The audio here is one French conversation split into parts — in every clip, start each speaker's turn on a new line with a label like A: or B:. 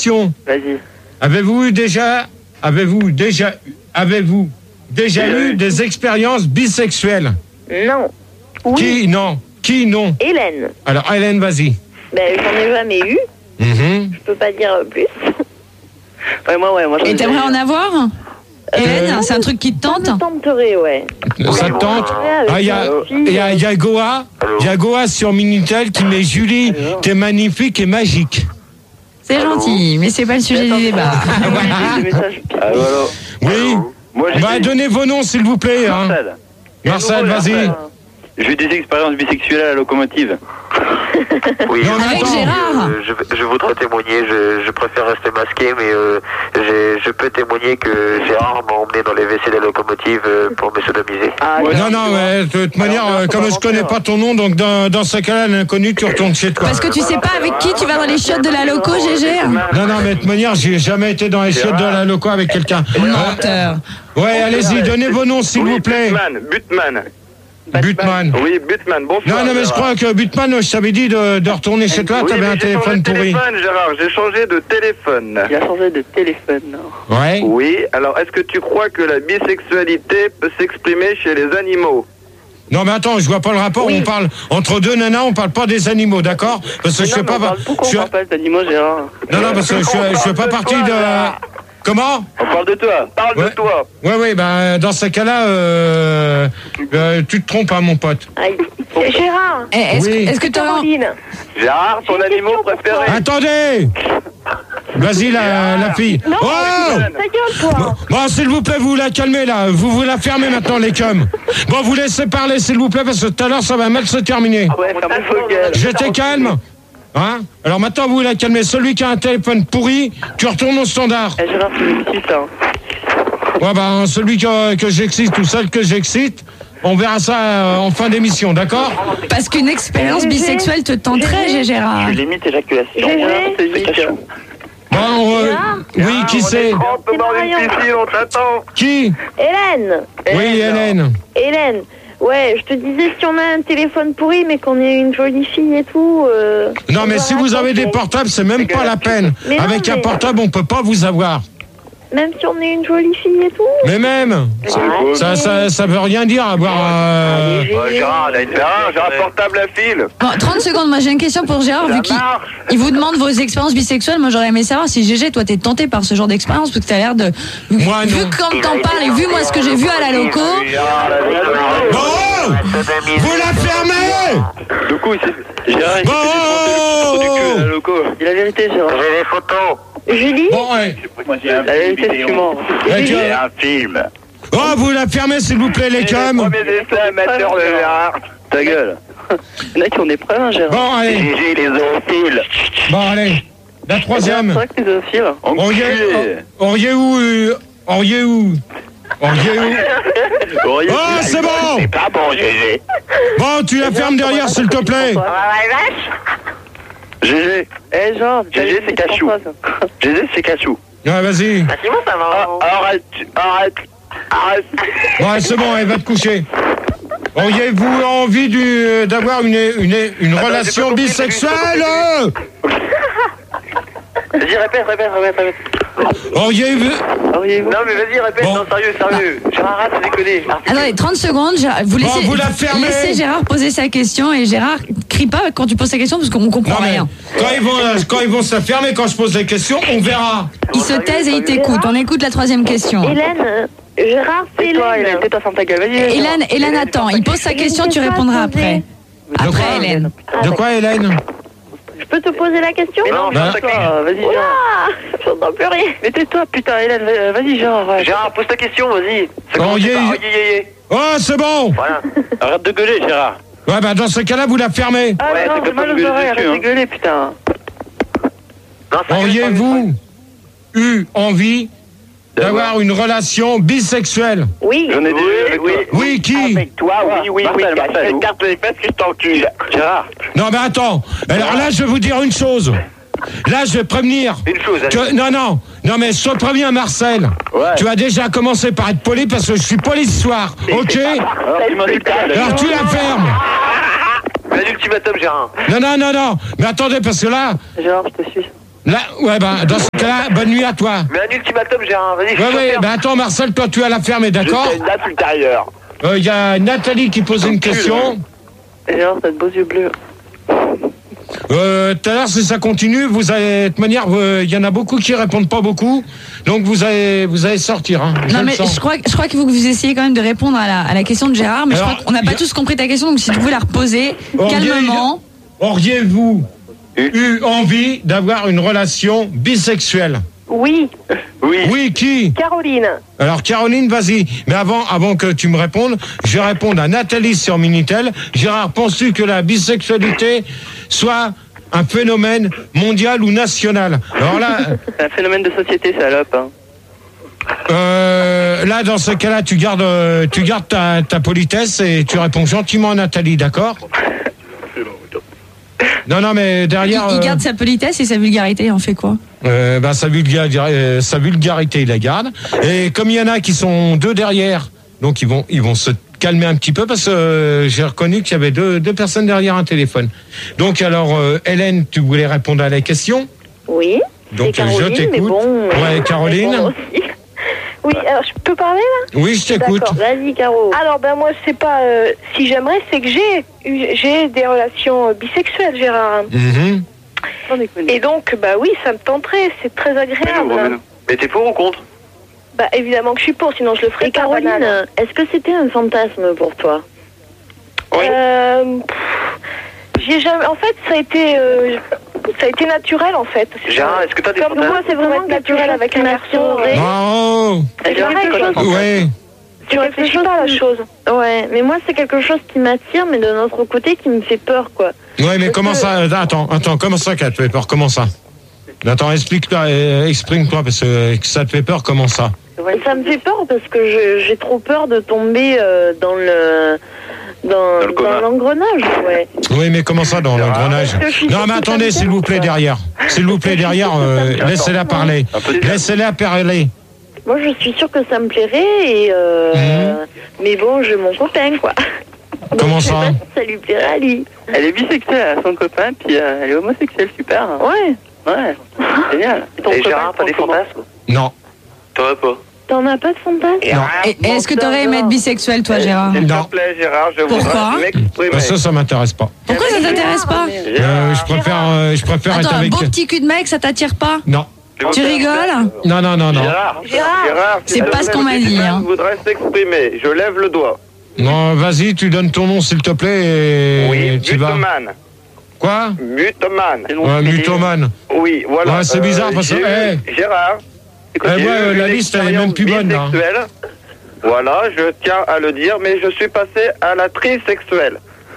A: question.
B: Vas-y.
A: Avez-vous déjà eu des expériences bisexuelles?
B: Non. Oui.
A: Qui non?
B: Hélène.
A: Alors, Hélène, vas-y.
B: Ben, j'en ai jamais eu. Je peux pas dire plus.
C: Moi,
D: et t'aimerais en avoir, Hélène? C'est un truc qui te tente?
B: Ça me tenterait, ouais.
A: Ça te tente? Il y a Goa sur Minitel qui met Julie, t'es magnifique et magique.
D: C'est gentil, mais c'est pas le sujet du débat.
A: Oui. Donnez vos noms, s'il vous plaît. Marcel, vas-y.
E: J'ai eu des expériences bisexuelles à la locomotive.
F: Oui,
D: avec Gérard.
F: Je voudrais témoigner, je préfère rester masqué, mais je peux témoigner que Gérard m'a emmené dans les WC de la locomotive pour me sodomiser.
A: Non, mais de toute manière, comme je connais pas ton nom, donc dans ce cas-là, l'inconnu, tu retournes chez toi.
D: Parce que tu sais pas avec qui tu vas dans les chiottes de la loco, GG?
A: Non, mais de toute manière, j'ai jamais été dans les chiottes de la loco avec quelqu'un.
D: Menteur.
A: Ouais, allez-y, donnez vos noms, s'il vous plaît. Butman.
E: Oui, Butman, bonsoir.
A: Non, mais je crois que Butman, je t'avais dit de retourner chez toi, t'avais un téléphone pourri.
E: Gérard, j'ai changé de téléphone.
C: Il a changé de téléphone.
A: Ouais.
E: Oui, alors est-ce que tu crois que la bisexualité peut s'exprimer chez les animaux?
A: Non, mais attends, je vois pas le rapport, on parle entre deux nanas, on parle pas des animaux, d'accord? Parce que je sais pas...
C: Pourquoi on parle pas des animaux, Gérard?
A: Non, parce que je fais pas partie de... Comment?
E: On parle de toi, de toi.
A: Oui, dans ce cas-là, tu te trompes, mon pote.
B: Gérard.
D: Est-ce que t'as...
E: Gérard, ton animal préféré?
A: Attendez! Vas-y, la fille.
B: Non, ta gueule, toi.
A: Bon, s'il vous plaît, vous la calmez, là. Vous la fermez maintenant, les cums. Bon, vous laissez parler, s'il vous plaît, parce que tout à l'heure, ça va mal se terminer.
C: Ouais, ferme vos gueules.
A: J'étais calme. Alors maintenant, vous la calmez. Celui qui a un téléphone pourri, tu retournes au standard.
C: Gérard, c'est
A: Ouais, celui que j'excite ou celle que j'excite, on verra ça en fin d'émission, d'accord?
D: Parce qu'une expérience bisexuelle te tenterait, Gérard.
C: Je limite éjaculation.
A: Oui, qui c'est?
E: On t'attend.
A: Qui?
B: Hélène.
A: Oui, Hélène.
B: Hélène. Ouais, je te disais, si on a un téléphone pourri, mais qu'on est une jolie fille et tout...
A: non, mais si vous avez des portables, c'est même pas la peine. Avec un portable, on peut pas vous avoir.
B: Même si on est une jolie fille et tout.
A: Mais même, ça veut rien dire avoir...
E: Gérard, j'ai un portable à fil.
D: Bon, 30 secondes, moi j'ai une question pour Gérard, vu qu'il vous demande vos expériences bisexuelles. Moi j'aurais aimé savoir si GG, toi t'es tenté par ce genre d'expérience, parce que t'as l'air de...
A: Moi,
D: vu comme t'en parles et vu moi ce que j'ai vu à la loco...
A: Bon, vous la fermez.
E: Du coup, Gérard, il s'est la loco.
C: Dis la vérité, Gérard.
F: J'ai des photos.
B: Julie.
A: Bon, ouais.
C: La vérité, tu mens.
E: J'ai un film.
A: Oh, vous la fermez, s'il vous plaît, les cums.
E: Premier dessin amateur de Gérard. Ta gueule.
C: Il y en a qui ont des preuves, hein, Gérard.
A: Bon, allez.
E: J'ai les zoophiles.
A: Bon, allez. La troisième.
C: C'est vrai que les zoophiles.
A: Auriez où Oh, c'est bon.
E: C'est pas bon, GG.
A: Bon, tu la fermes derrière, s'il te plaît.
E: GG.
C: Genre,
E: GG, c'est cachou. GG, c'est cachou.
A: Ouais, vas-y.
B: Ah, c'est bon, ça va.
E: Arrête.
A: Ouais, c'est bon, elle va te coucher. Auriez-vous envie d'avoir une relation bisexuelle?
C: Vas-y, répète.
A: Auriez-vous...
C: Non, mais vas-y, répète.
A: Bon.
C: Non, sérieux. Gérard, arrête de déconner.
D: Attendez, 30 secondes, vous
A: la fermez.
D: laissez Gérard poser sa question, et Gérard, crie pas quand tu poses ta question, parce qu'on comprend rien.
A: Quand ils vont se la fermer, quand je pose les questions, on verra.
D: Il se taise et il t'écoute. On écoute la troisième question.
B: Hélène, Gérard, c'est Hélène.
C: Tais-toi, ferme ta gueule. Vas-y.
D: Hélène, attends, il pose sa question, tu répondras après. Après, Hélène.
A: De quoi, Hélène?
B: Je peux te poser la question?
C: Mais non, vas-y, Gérard.
B: J'entends plus rien.
C: Mais tais-toi, putain, Hélène, vas-y, Gérard. Gérard, pose ta question, vas-y.
A: Oh, c'est bon.
E: Voilà. Arrête de gueuler, Gérard.
A: Ouais, dans ce cas-là, vous la fermez.
C: Ah ouais, non, c'est mal aux oreilles, arrête de gueuler, putain.
A: Auriez-vous eu envie d'avoir une relation bisexuelle?
B: Oui.
E: J'en ai déjà avec toi.
A: Oui, qui?
E: Avec toi, oui. Marcel, carte les fesses que je t'encule. Gérard.
A: Non, mais attends. Alors là, je vais vous dire une chose. Là, je vais prévenir.
E: Une chose,
A: Non, mais sois prévenu, Marcel.
E: Ouais.
A: Tu as déjà commencé par être poli parce que je suis poli ce soir. Ok? Alors tu la fermes.
E: Un ultimatum, Gérard.
A: Non. Mais attendez, parce que là...
C: Gérard, je te suis.
A: Là, ouais, dans ce cas-là, bonne nuit à toi.
C: Mais un ultimatum, Gérard, vas-y, je
A: Ouais, attends, Marcel, toi, tu as la fermer, d'accord?
E: J'ai une date ultérieure.
A: Il y a Nathalie qui pose une question.
C: Gérard, t'as de beaux yeux bleus.
A: Tout à l'heure, si ça continue, vous allez, de toute manière, il y en a beaucoup qui répondent pas beaucoup, donc vous allez sortir. Hein,
D: non mais je crois qu'il faut que vous essayiez quand même de répondre à la question de Gérard, mais alors, je crois qu'on n'a pas tous compris ta question, donc si tu pouvais la reposer calmement.
A: Auriez-vous eu envie d'avoir une relation bisexuelle?
B: Oui.
A: Oui, qui?
B: Caroline.
A: Alors Caroline, vas-y. Mais avant que tu me répondes, je vais répondre à Nathalie sur Minitel. Gérard, penses-tu que la bisexualité soit un phénomène mondial ou national? Alors là,
C: c'est un phénomène de société, salope. Hein.
A: Là, dans ce cas-là, tu gardes ta politesse et tu réponds gentiment à Nathalie, d'accord? Non, mais derrière...
D: Il garde sa politesse et sa vulgarité, il en fait quoi?
A: Sa vulgarité, il la garde. Et comme il y en a qui sont deux derrière, donc ils vont se calmer un petit peu parce que j'ai reconnu qu'il y avait deux personnes derrière un téléphone. Donc alors, Hélène, tu voulais répondre à la question?
B: Oui.
A: Donc
B: Caroline,
A: je t'écoute.
B: Mais bon,
A: Caroline.
B: Aussi. Oui, alors je peux parler là?
A: Oui, je t'écoute.
B: D'accord, vas-y Caro. Alors moi je sais pas si j'aimerais, c'est que j'ai des relations bisexuelles, Gérard.
A: Mm-hmm.
B: Et donc oui, ça me tenterait, c'est très agréable.
E: Mais t'es pour ou contre?
B: Évidemment que je suis pour, sinon je le ferais.
G: Et Caroline, est-ce que c'était un fantasme pour toi?
E: Oui.
B: J'ai jamais. En fait, ça a été naturel en fait.
E: Gérard, est-ce que t'as des
B: fantasmes? Moi, c'est vraiment naturel avec un garçon.
A: Bravo.
B: C'est quelque chose.
A: Ouais.
B: Tu réfléchis pas à la chose.
G: Ouais, mais moi c'est quelque chose qui m'attire, mais d'un autre côté qui me fait peur, quoi.
A: Ouais, mais comment ça? Attends, comment ça qu'elle te fait peur? Comment ça? Attends, exprime-toi, parce que ça te fait peur, comment ça?
G: Ça me fait peur parce que j'ai trop peur de tomber dans l'engrenage, ouais.
A: Oui, mais comment ça, dans l'engrenage? Non, mais attendez, s'il vous plaît, derrière. S'il vous plaît, derrière, laissez-la parler. Laissez-la parler.
G: Moi, je suis sûre que ça me plairait, et mais bon, j'ai mon copain, quoi.
A: Comment
G: donc,
A: ça?
G: Je sais pas si ça lui plairait à lui.
C: Elle est bisexuelle, elle a son copain, puis elle est homosexuelle, super.
G: Ouais.
C: Ouais, génial.
E: Et Gérard, t'as des fantasmes?
A: Non.
E: T'en as pas?
G: T'en as pas de fantasme?
A: Non.
D: Et est-ce que t'aurais aimé être bisexuel, toi, Gérard?
E: S'il
A: Non.
E: te plaît, Gérard, je
D: Pourquoi?
E: voudrais m'exprimer.
A: Parce que ça m'intéresse pas.
D: Pourquoi ça t'intéresse pas?
A: Je préfère être
D: Attends, un
A: avec...
D: beau petit cul de mec, ça t'attire pas?
A: Non.
D: Tu rigoles?
A: Non.
E: Gérard,
D: C'est pas ce qu'on m'a dit, hein.
E: Je voudrais s'exprimer. Je lève le doigt.
A: Non, vas-y, tu donnes ton nom, s'il te plaît, et
E: Oui,
A: tu vas...
E: Mutoman.
A: Quoi?
E: Mutoman.
A: Mutoman.
E: Oui, voilà.
A: Ouais, c'est bizarre, parce que...
E: Gérard.
A: La liste, elle est même plus bonne, là.
E: Voilà, je tiens à le dire, mais je suis passé à la trisexuelle.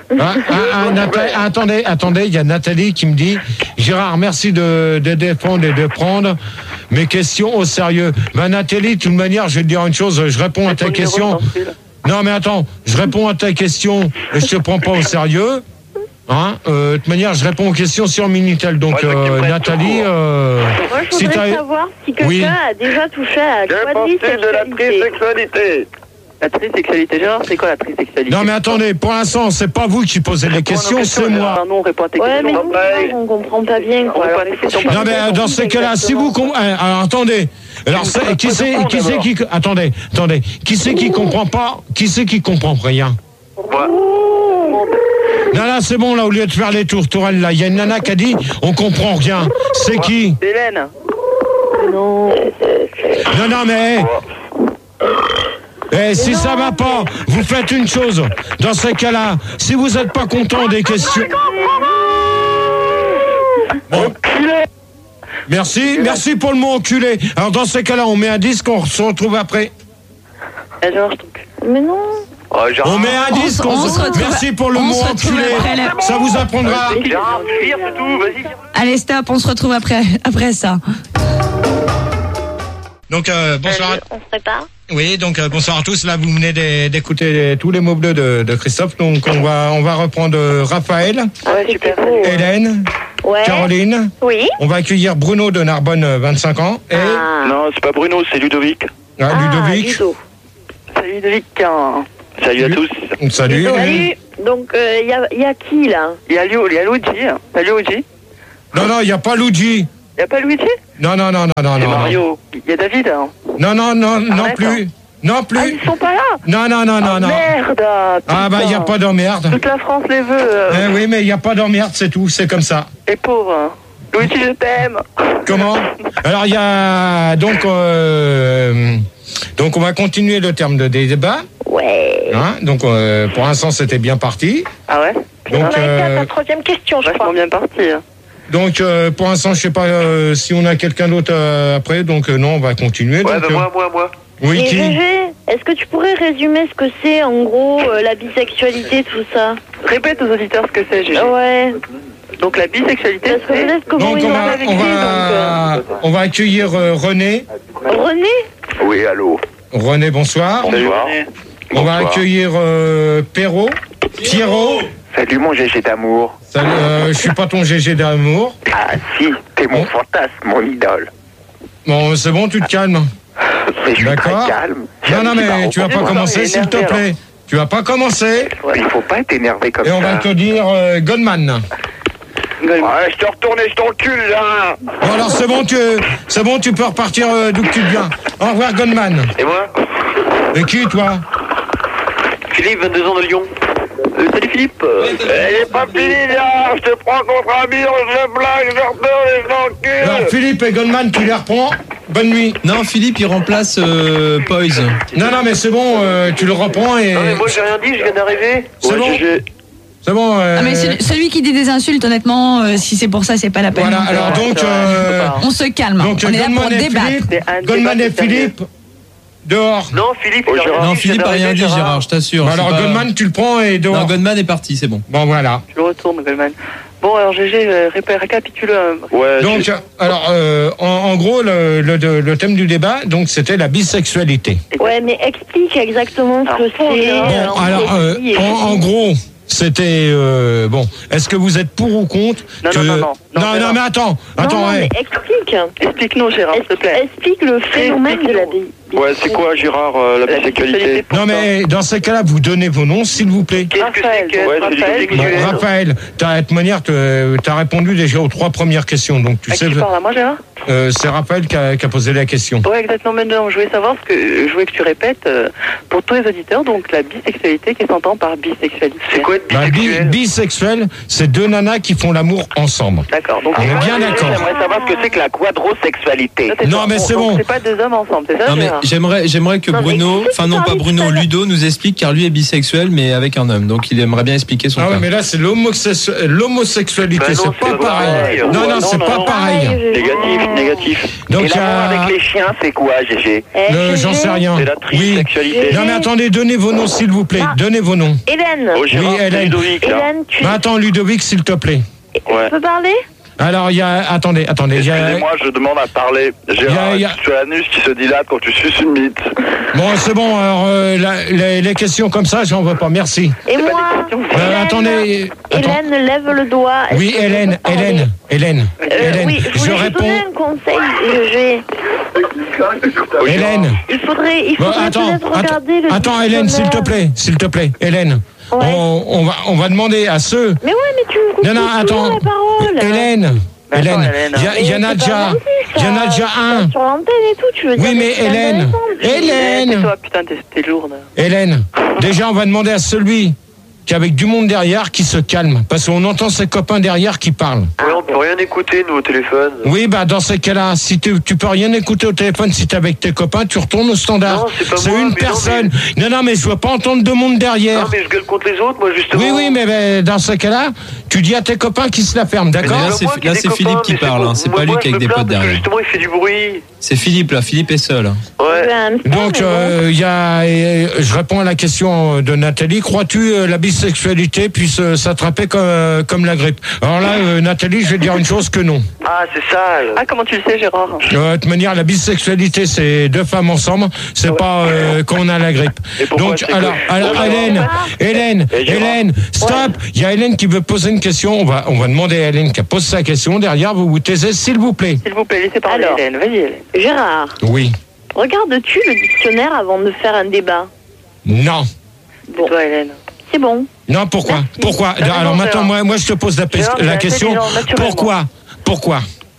A: Attendez, il y a Nathalie qui me dit: Gérard, merci de défendre et de prendre mes questions au sérieux. Nathalie, de toute manière, je vais te dire une chose, je réponds à ta question. Non, mais attends, je réponds à ta question et je te prends pas au sérieux. De toute manière, je réponds aux questions sur Minitel. Donc, Nathalie,
B: moi, je voudrais savoir si quelqu'un a déjà touché à la
E: quadrisexualité. De la trisexualité.
C: La trisexualité, Gérard, c'est quoi la trisexualité?
A: Non, mais attendez, pour l'instant, c'est pas vous qui posez les questions, c'est moi.
C: Non, on répond à tes
G: ouais,
C: questions.
G: mais nous, on comprend pas bien, quoi.
A: Non, mais dans ces cas-là, si vous alors attendez. Alors, qui c'est qui comprend pas? Qui c'est qui comprend rien?
E: Moi.
A: Non, c'est bon, là, au lieu de faire les tourelles, là, il y a une nana qui a dit, on comprend rien. C'est qui?
C: Hélène.
G: Non,
A: mais... si ça va pas, vous faites une chose. Dans ces cas-là, si vous n'êtes pas content des questions... Bon. Merci pour le mot enculé. Alors, dans ces cas-là, on met un disque, on se retrouve après.
G: Mais non.
A: On met un disque, merci pour le mot enculé. Ça vous apprendra.
D: Allez, stop, on se retrouve après ça.
A: Donc, bonsoir.
G: On se prépare.
A: Oui, donc bonsoir à tous. Là, vous venez d'écouter tous les mots bleus de Christophe. Donc, on va reprendre Raphaël,
B: super.
A: Hélène, Caroline.
B: Oui.
A: On va accueillir Bruno de Narbonne, 25 ans. Et...
E: Non, c'est pas Bruno, c'est Ludovic.
A: Ludovic.
C: Salut Ludovic.
E: Salut à tous.
A: Salut.
G: Donc, il y a qui, là?
C: Il y a Luigi. Salut Luigi.
A: Non, il n'y a pas Luigi.
C: Y a pas Luigi?
A: Non.
C: Mario. Y a David, hein?
A: Non plus. Non plus.
C: Ah, ils sont pas là?
A: Non.
C: Merde.
A: Ah bah, il n'y a pas d'emmerde.
C: Toute la France les veut.
A: Oui, mais il n'y a pas d'emmerde, c'est tout, c'est comme ça.
C: Les pauvres. Luigi, je t'aime.
A: Comment? Alors, il y a... Donc, on va continuer le terme de débat.
B: Ouais.
A: Hein, donc, pour l'instant, c'était bien parti.
C: Ah ouais?
B: On a été à ta troisième question, je crois.
C: Vachement bien parti.
A: Donc, pour l'instant, je sais pas si on a quelqu'un d'autre après. Donc, non, on va continuer.
F: Ouais,
A: donc,
F: moi.
A: Oui,
G: Et
A: qui?
G: GG, est-ce que tu pourrais résumer ce que c'est en gros la bisexualité, tout ça?
C: Répète aux auditeurs ce que c'est, Gégé.
G: Ouais.
C: Donc la bisexualité,
G: Parce que
C: c'est...
G: peut-être que vous
A: Donc,
G: ils ont avec lui,
A: on va accueillir René.
G: René?
F: Oui, allô.
A: René, bonsoir.
F: Bonsoir.
A: On va accueillir Pierrot.
F: Salut mon GG d'amour.
A: Salut, je suis pas ton GG d'amour.
F: Ah si, t'es mon fantasme, mon idole.
A: Bon, c'est bon, tu te calmes.
F: Mais je suis
A: D'accord.
F: très calme.
A: Non, mais tu vas pas commencer, s'il te plaît. Tu vas pas commencer.
F: Il faut pas être énervé comme
A: Et
F: ça.
A: on va te dire Goldman.
F: Ouais, je te retourne et je t'encule là.
A: Bon, alors c'est bon, tu peux repartir d'où que tu viens. Au revoir, Goldman.
F: Et moi?
A: Et qui, toi?
F: Philippe, 22 ans de Lyon.
C: Salut Philippe.
F: Elle est pas finie là. Je te prends contre un mur, je blague, je retourne et je t'encule.
A: Alors, Philippe et Goldman, tu les reprends. Bonne nuit.
H: Non, Philippe, il remplace Poise.
A: Non, mais c'est bon, tu le reprends et...
F: Non mais moi j'ai rien dit, je viens d'arriver.
A: C'est bon. C'est bon.
D: Ah, mais celui qui dit des insultes, honnêtement, si c'est pour ça, c'est pas la peine.
A: Voilà, alors donc...
D: On se calme.
A: Donc,
D: On est là pour débattre.
A: Goldman et Philippe, dehors.
F: Non, Philippe,
H: Non, Philippe a rien dit, Gérard, je t'assure.
A: Bah alors,
H: c'est pas-
A: Goldman, tu le prends et dehors.
H: Non, Goldman est parti, c'est bon.
A: Bon, voilà.
C: Je le retourne, Goldman. Bon, alors GG, récapitule.
F: Ouais.
A: Donc, alors, en gros, le thème du débat, donc, c'était la bisexualité.
G: Ouais, mais explique exactement ce que c'est.
A: Bon, alors, en gros, c'était bon. Est-ce que vous êtes pour ou contre
C: Non,
A: mais attends,
G: Non,
A: ouais.
G: mais explique.
C: Explique-nous, Gérard, s'il te plaît.
G: Explique le phénomène de la bisexualité.
F: Ouais, c'est quoi, Gérard, la bisexualité?
A: Non, mais dans ces cas-là, vous donnez vos noms, s'il vous plaît.
F: Qu'est-ce que c'est que
C: Ouais,
F: c'est du
C: Raphaël.
A: Bon,
F: sexuel?
A: Raphaël, de toute manière, t'as répondu déjà aux 3 premières questions, donc tu
C: À
A: sais.
C: qui parle à moi, Gérard?
A: C'est Raphaël qui a posé la question.
C: Ouais, exactement. Maintenant, je voulais savoir ce que je voulais que tu répètes pour tous les auditeurs. Donc, la bisexualité, qu'est-ce qu'on entend par bisexualité?
F: C'est quoi être
A: Bah,
F: bisexuel?
A: bisexuel, c'est 2 nanas qui font l'amour ensemble.
C: D'accord. Donc,
A: On est bien d'accord.
F: J'aimerais savoir ce que c'est que la quadrosexualité.
A: Non, mais c'est
C: donc,
A: bon.
C: C'est pas 2 hommes ensemble, c'est ça,
H: Non, mais
C: Gérard?
H: j'aimerais que
G: Non, mais
H: Bruno,
G: qui c'est
H: enfin
G: qui
H: non pas
G: parlait
H: Bruno,
G: tout à l'heure
H: Ludo nous explique car lui est bisexuel mais avec un homme. Donc il aimerait bien expliquer son
A: Ah ouais,
H: cas.
A: mais là, c'est l'homosexualité,
F: Bah non,
A: c'est pas
F: c'est
A: pareil.
F: pareil.
A: Non, c'est pas pareil.
F: Négatif.
A: Donc,
F: Et
A: il y
F: l'amour
A: a-
F: avec les chiens, c'est quoi, GG?
A: J'en sais rien.
F: C'est la
A: Oui.
F: trisexualité.
A: Non, mais attendez, donnez vos noms, s'il vous plaît. Donnez vos noms.
G: Hélène.
F: Oh, Gérard,
A: Oui,
F: c'est
A: Hélène.
F: Ludovic, là.
G: Hélène, tu
A: Bah, attends, Ludovic, s'il te plaît.
G: peux parler?
A: Alors, il y a... Attendez, il y a...
E: Excusez-moi, je demande à parler. Gérard,
A: Il y a-
E: tu as l'anus qui se dilate quand tu suces une bite.
A: Bon, c'est bon, alors, les questions comme ça, j'en veux pas, merci.
G: Et moi? Hélène,
A: Attendez...
G: Hélène, lève le doigt. Est-ce
A: Oui,
G: que je
A: Hélène,
G: peux parler?
A: Hélène.
G: Oui, je voulais te donner un conseil, GG.
A: Hélène.
G: Il faudrait
A: Bon,
G: peut-être regarder le
A: attends, Hélène, s'il te plaît, Hélène.
G: Ouais.
A: On va demander à ceux...
G: Mais ouais, mais tu me coupes
A: Non,
G: toujours la parole.
A: Hélène,
C: Hélène.
A: il y en a déjà un.
G: Sur l'antenne et tout, tu veux dire.
A: Oui, mais
G: c'est
A: Hélène,
G: intéressant.
C: Toi, putain, t'es lourde.
A: Hélène, déjà on va demander à celui qui est avec du monde derrière qui se calme, parce qu'on entend ses copains derrière qui parlent.
F: Ouais, on peut rien écouter, nous, au téléphone.
A: Oui, bah dans ces cas-là, si tu peux rien écouter au téléphone, si t'es avec tes copains, tu retournes au standard.
F: Non, c'est pas moi,
A: une
F: mais
A: personne. Non, mais je veux pas entendre de monde derrière.
F: Non, mais je gueule contre les autres, moi, justement.
A: Oui, mais dans ce cas-là, tu dis à tes copains qu'ils se la ferment, d'accord?
H: Mais là, c'est Philippe qui parle, hein, c'est pas lui qui est avec des potes derrière.
F: Justement, il fait du bruit.
H: C'est Philippe là, Philippe est seul.
F: Ouais.
A: Donc, il y a, je réponds à la question de Nathalie. Crois-tu la bisexualité puisse s'attraper comme la grippe? Alors là, Nathalie, je vais te dire une chose que non.
F: Ah, c'est ça.
C: Ah, comment tu le sais, Gérard?
A: De toute manière, la bisexualité, c'est 2 femmes ensemble. C'est pas quand on a la grippe.
F: Et pourquoi
A: Donc,
F: c'est
A: alors, Hélène, stop. Il y a Hélène qui veut poser une question. On va demander à Hélène qui pose sa question. Derrière, vous vous taisez, s'il vous plaît.
C: S'il vous plaît, laissez parler
G: Alors.
C: Hélène. Vas-y, Hélène.
G: Gérard,
A: Oui.
G: regardes-tu le dictionnaire avant de faire un débat?
A: Non.
G: Bon,
C: Toi, Hélène.
G: c'est bon.
A: Non, pourquoi?
C: Merci.
A: Pourquoi?
C: T'as raison,
A: Alors maintenant,
C: Gérard.
A: moi je te pose
C: Gérard,
A: la
C: c'est
A: question.
C: intelligent, naturellement.
A: Pourquoi?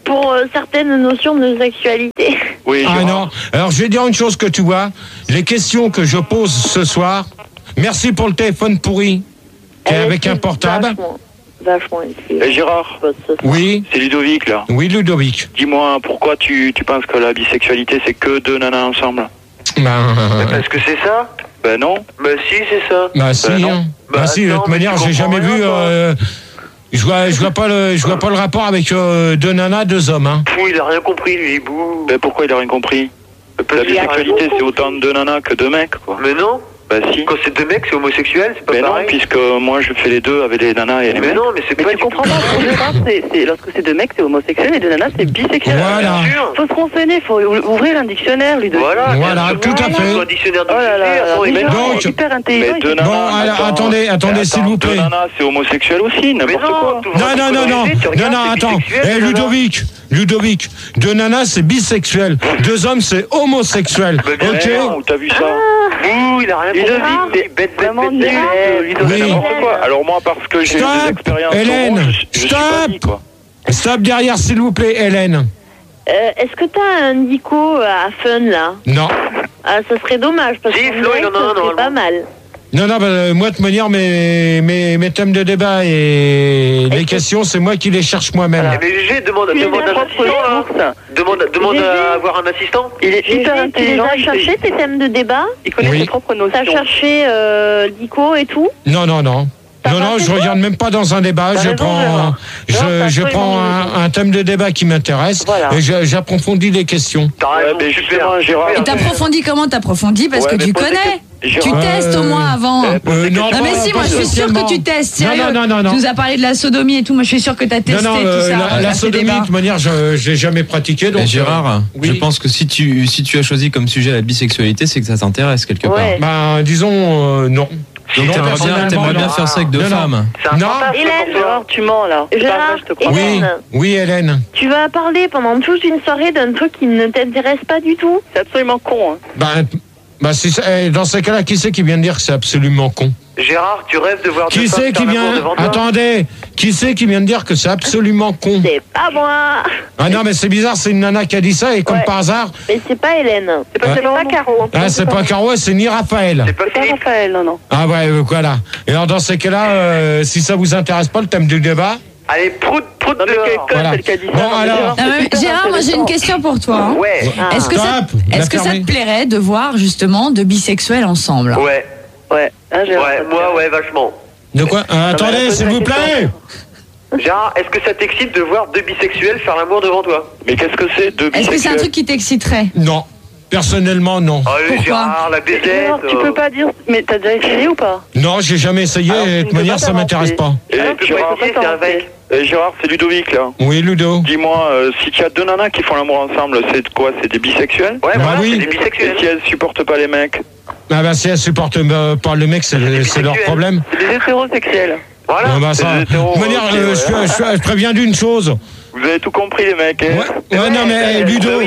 G: pour certaines notions de sexualité.
I: Oui,
A: Ah non. Alors je vais dire une chose que tu vois. Les questions que je pose ce soir. Merci pour le téléphone pourri qui est avec un portable.
G: Vachement ici.
I: Gérard.
A: Oui.
I: C'est Ludovic là.
A: Oui, Ludovic.
I: Dis-moi, pourquoi tu penses que la bisexualité c'est que deux nanas ensemble?
F: Parce que c'est ça?
I: Ben non.
F: Bah si, c'est ça.
A: Bah si,
I: non.
A: hein. Bah si, de toute manière, j'ai jamais vu. Je vois pas le rapport avec deux nanas, deux hommes. Hein.
F: Pouh, il a rien compris, lui, bouh.
I: Ben pourquoi il a rien compris? La bisexualité c'est autant de nanas que de mecs, quoi.
F: Mais non.
I: Bah si.
F: Quand c'est deux mecs, c'est homosexuel, c'est pas
I: mais
F: pareil.
I: Non, puisque moi je fais les deux avec les nanas et les mecs.
F: Mais non, mais c'est pas
C: tu comprends pas, pour Gérard, c'est lorsque c'est deux mecs, c'est homosexuel, et deux nanas, c'est bisexuel.
A: Voilà.
C: Faut se renseigner, faut ouvrir un dictionnaire, lui.
A: Voilà, tout à fait.
F: Un dictionnaire de
A: donc,
C: hyper intelligent.
I: Mais deux nanas,
A: bon, attendez, s'il vous plaît.
I: Deux nanas, c'est homosexuel aussi, n'importe quoi.
A: Non, attends. Ludovic, deux nanas, c'est bisexuel. Deux hommes, c'est homosexuel. Ok.
I: T'as vu ça?
F: Ouh, il a rien compris. Bête.
I: N'importe quoi. Alors moi, parce que j'ai des expériences.
A: Hélène, stop derrière, s'il vous plaît, Hélène.
G: Est-ce que t'as un dico à fun là?
A: Non.
G: Ah, ça serait dommage parce que c'est pas mal.
A: Non, moi, de toute manière, mes thèmes de débat et les questions, c'est moi qui les cherche moi-même.
F: Mais GG, demande un assistant. Demande à avoir un assistant.
C: Il est hyper intelligent.
G: Tu les as cherchés, tes thèmes de débat?
C: Il connaît ses propres notions.
G: T'as cherché dico et tout?
A: Non, je regarde même pas dans un débat. Je prends un thème de débat qui m'intéresse et j'approfondis les questions.
D: Et t'approfondis comment? T'approfondis parce que tu connais. Tu testes au moins avant.
A: Non,
D: mais si, moi je suis sûr que tu testes. Sérieux.
A: Non.
D: Tu nous as parlé de la sodomie et tout. Moi je suis sûr que t'as testé tout ça.
A: La sodomie, de toute manière, je l'ai jamais pratiqué. Donc,
H: Gérard, je pense que si tu as choisi comme sujet la bisexualité, c'est que ça t'intéresse quelque part.
A: Ben, disons, non.
H: Donc t'aimerais bien faire ça avec deux femmes.
A: Non.
G: Hélène,
C: Gérard, tu mens là.
G: Gérard,
A: Oui, Hélène.
G: Tu vas parler pendant toute une soirée d'un truc qui ne t'intéresse pas du tout?
C: C'est absolument con. Hein.
A: Dans ces cas-là, qui c'est qui vient de dire que c'est absolument con?
F: Gérard, tu rêves de voir
A: Qui c'est qui vient? Attendez, qui c'est qui vient de dire que c'est absolument con?
G: C'est pas moi.
A: Ah non, mais c'est bizarre, c'est une nana qui a dit ça et comme par hasard.
G: Mais c'est pas Hélène. C'est pas Caro.
A: Ah, c'est pas Caro, c'est ni Raphaël.
F: C'est pas
C: Raphaël, non.
A: Ah ouais, voilà. Et alors dans ces cas-là, si ça vous intéresse pas le thème du débat.
F: Allez, prout de
A: voilà.
C: celle qui a dit ça.
A: Bon, alors.
D: Gérard, moi j'ai une question pour toi. Hein.
F: Ouais.
D: Est-ce que ça te plairait de voir justement deux bisexuels ensemble?
F: Ouais.
C: Hein, Gérard,
F: moi, vachement.
A: De quoi? Attendez, s'il vous plaît.
F: Gérard, est-ce que ça t'excite de voir deux bisexuels faire l'amour devant toi?
I: Mais qu'est-ce que c'est, deux bisexuels?
D: Est-ce que c'est un truc qui t'exciterait?
A: Non. Personnellement, non.
F: Allez, Gérard, la baisette.
C: Tu peux pas dire, mais t'as déjà essayé ou pas?
A: Non, j'ai jamais essayé et de toute manière, ça m'intéresse pas.
I: Gérard, c'est Ludovic là.
A: Oui, Ludo.
I: Dis-moi, si tu as deux nanas qui font l'amour ensemble, c'est quoi? C'est des bisexuels?
F: Ouais,
A: oui.
F: C'est des bisexuels.
I: Et si elles supportent pas les mecs?
A: Ah bah si elles supportent pas le mec, c'est leur problème.
C: C'est des hétérosexuels.
F: Voilà.
A: De toute manière, je préviens d'une chose.
I: Vous avez tout compris les mecs, hein?
A: Ouais, non mais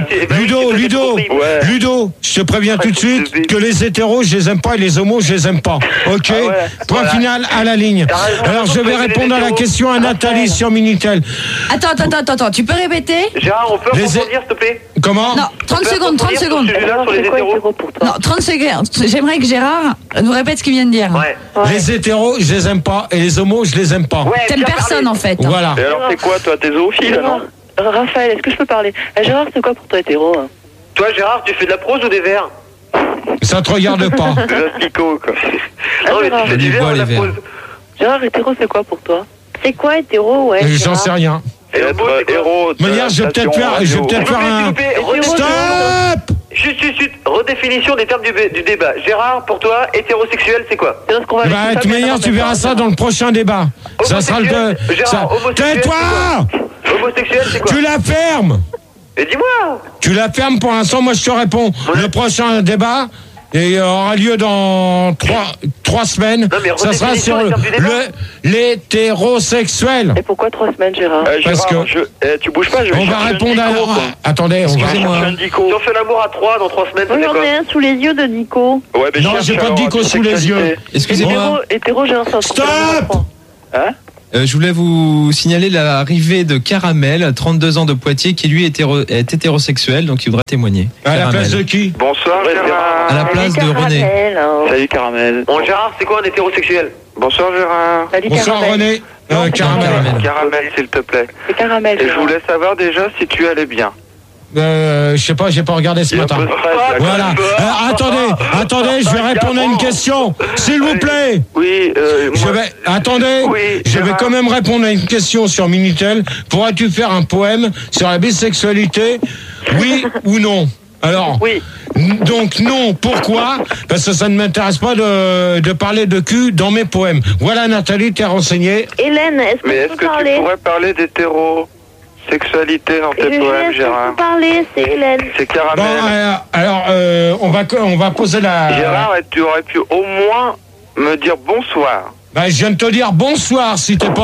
A: Ludo, je te préviens tout de suite que les hétéros, je les aime pas et les homos, je les aime pas. Ok? Point final à la ligne. Alors je vais répondre à la question à Nathalie sur Minitel.
D: Attends, tu peux répéter?
F: Gérard, on peut rebondir s'il te plaît?
A: Comment?
D: Non, 30 secondes. Non, 30 secondes. J'aimerais que Gérard nous répète ce qu'il vient de dire.
F: Ouais.
A: Les hétéros, je les aime pas et les homos, je les aime pas.
D: T'aimes personne en fait.
A: Voilà.
I: Et alors c'est quoi toi, t'es zoophile? Non.
C: Raphaël, est-ce que je peux parler? Gérard, c'est quoi pour toi hétéro?
F: Toi, Gérard, tu fais de la prose ou des vers?
A: Ça te regarde pas.
I: De la pico, quoi.
F: Non, mais tu fais du vers ou de la prose?
C: Gérard, hétéro, c'est quoi pour toi?
G: C'est quoi hétéro? Ouais.
A: J'en sais rien.
I: Être héros.
A: De manière, je vais peut-être faire un. Stop!
F: Chut. Redéfinition des termes du débat. Gérard, pour toi, hétérosexuel, c'est quoi?
A: De toute manière, tu verras ça dans le prochain débat. Ça sera le.
F: Gérard,
A: tais-toi!
F: Homosexuel, c'est quoi?
A: Tu la fermes!
F: Et dis-moi!
A: Tu la fermes pour l'instant, moi je te réponds. Le prochain débat aura lieu dans 3 semaines.
F: Non, mais
A: ça sera sur l'hétérosexuel.
C: Et pourquoi 3 semaines, Gérard?
A: Parce que
I: tu bouges pas, je vais
A: on va répondre à. Attendez, on va.
F: Si on fait l'amour à 3 dans 3 semaines, ça fait quoi?
G: J'en ai un sous les yeux de Nico.
A: Non, j'ai pas de dico sous les yeux.
H: Excusez-moi.
C: Hétéro, Gérard, ça.
A: Stop!
I: Hein?
H: Je voulais vous signaler l'arrivée de Caramel, 32 ans de Poitiers, qui lui est hétérosexuel, donc il voudra témoigner.
A: À la place de qui?
E: Bonsoir Gérard.
H: À la place de René.
I: Salut Caramel.
F: Bon, Gérard, c'est quoi un hétérosexuel?
E: Bonsoir Gérard.
G: Salut,
A: Bonsoir
G: Caramel.
A: René. Caramel.
E: Caramel, s'il te plaît.
G: C'est Caramel.
E: Et je voulais savoir déjà si tu allais bien.
A: Je sais pas, j'ai pas regardé ce matin. Voilà. Attendez, je vais répondre à une question, s'il vous plaît.
E: Oui,
A: Je vais quand même répondre à une question sur Minitel. Pourrais-tu faire un poème sur la bisexualité? Oui ou non? Alors,
C: Oui.
A: Donc non, pourquoi? Parce que ça ne m'intéresse pas de parler de cul dans mes poèmes. Voilà, Nathalie, t'es renseignée.
B: Hélène, est-ce
E: mais
B: que
E: est-ce
B: tu
E: que
B: peux parler?
E: tu pourrais parler d'hétérosexualité dans tes poèmes,
B: Est-ce que tu
E: Gérard?
B: peux parler? C'est Hélène.
E: C'est Caramel.
A: On va poser la...
E: Gérard, tu aurais pu au moins me dire bonsoir.
A: Ben, je viens de te dire bonsoir si t'as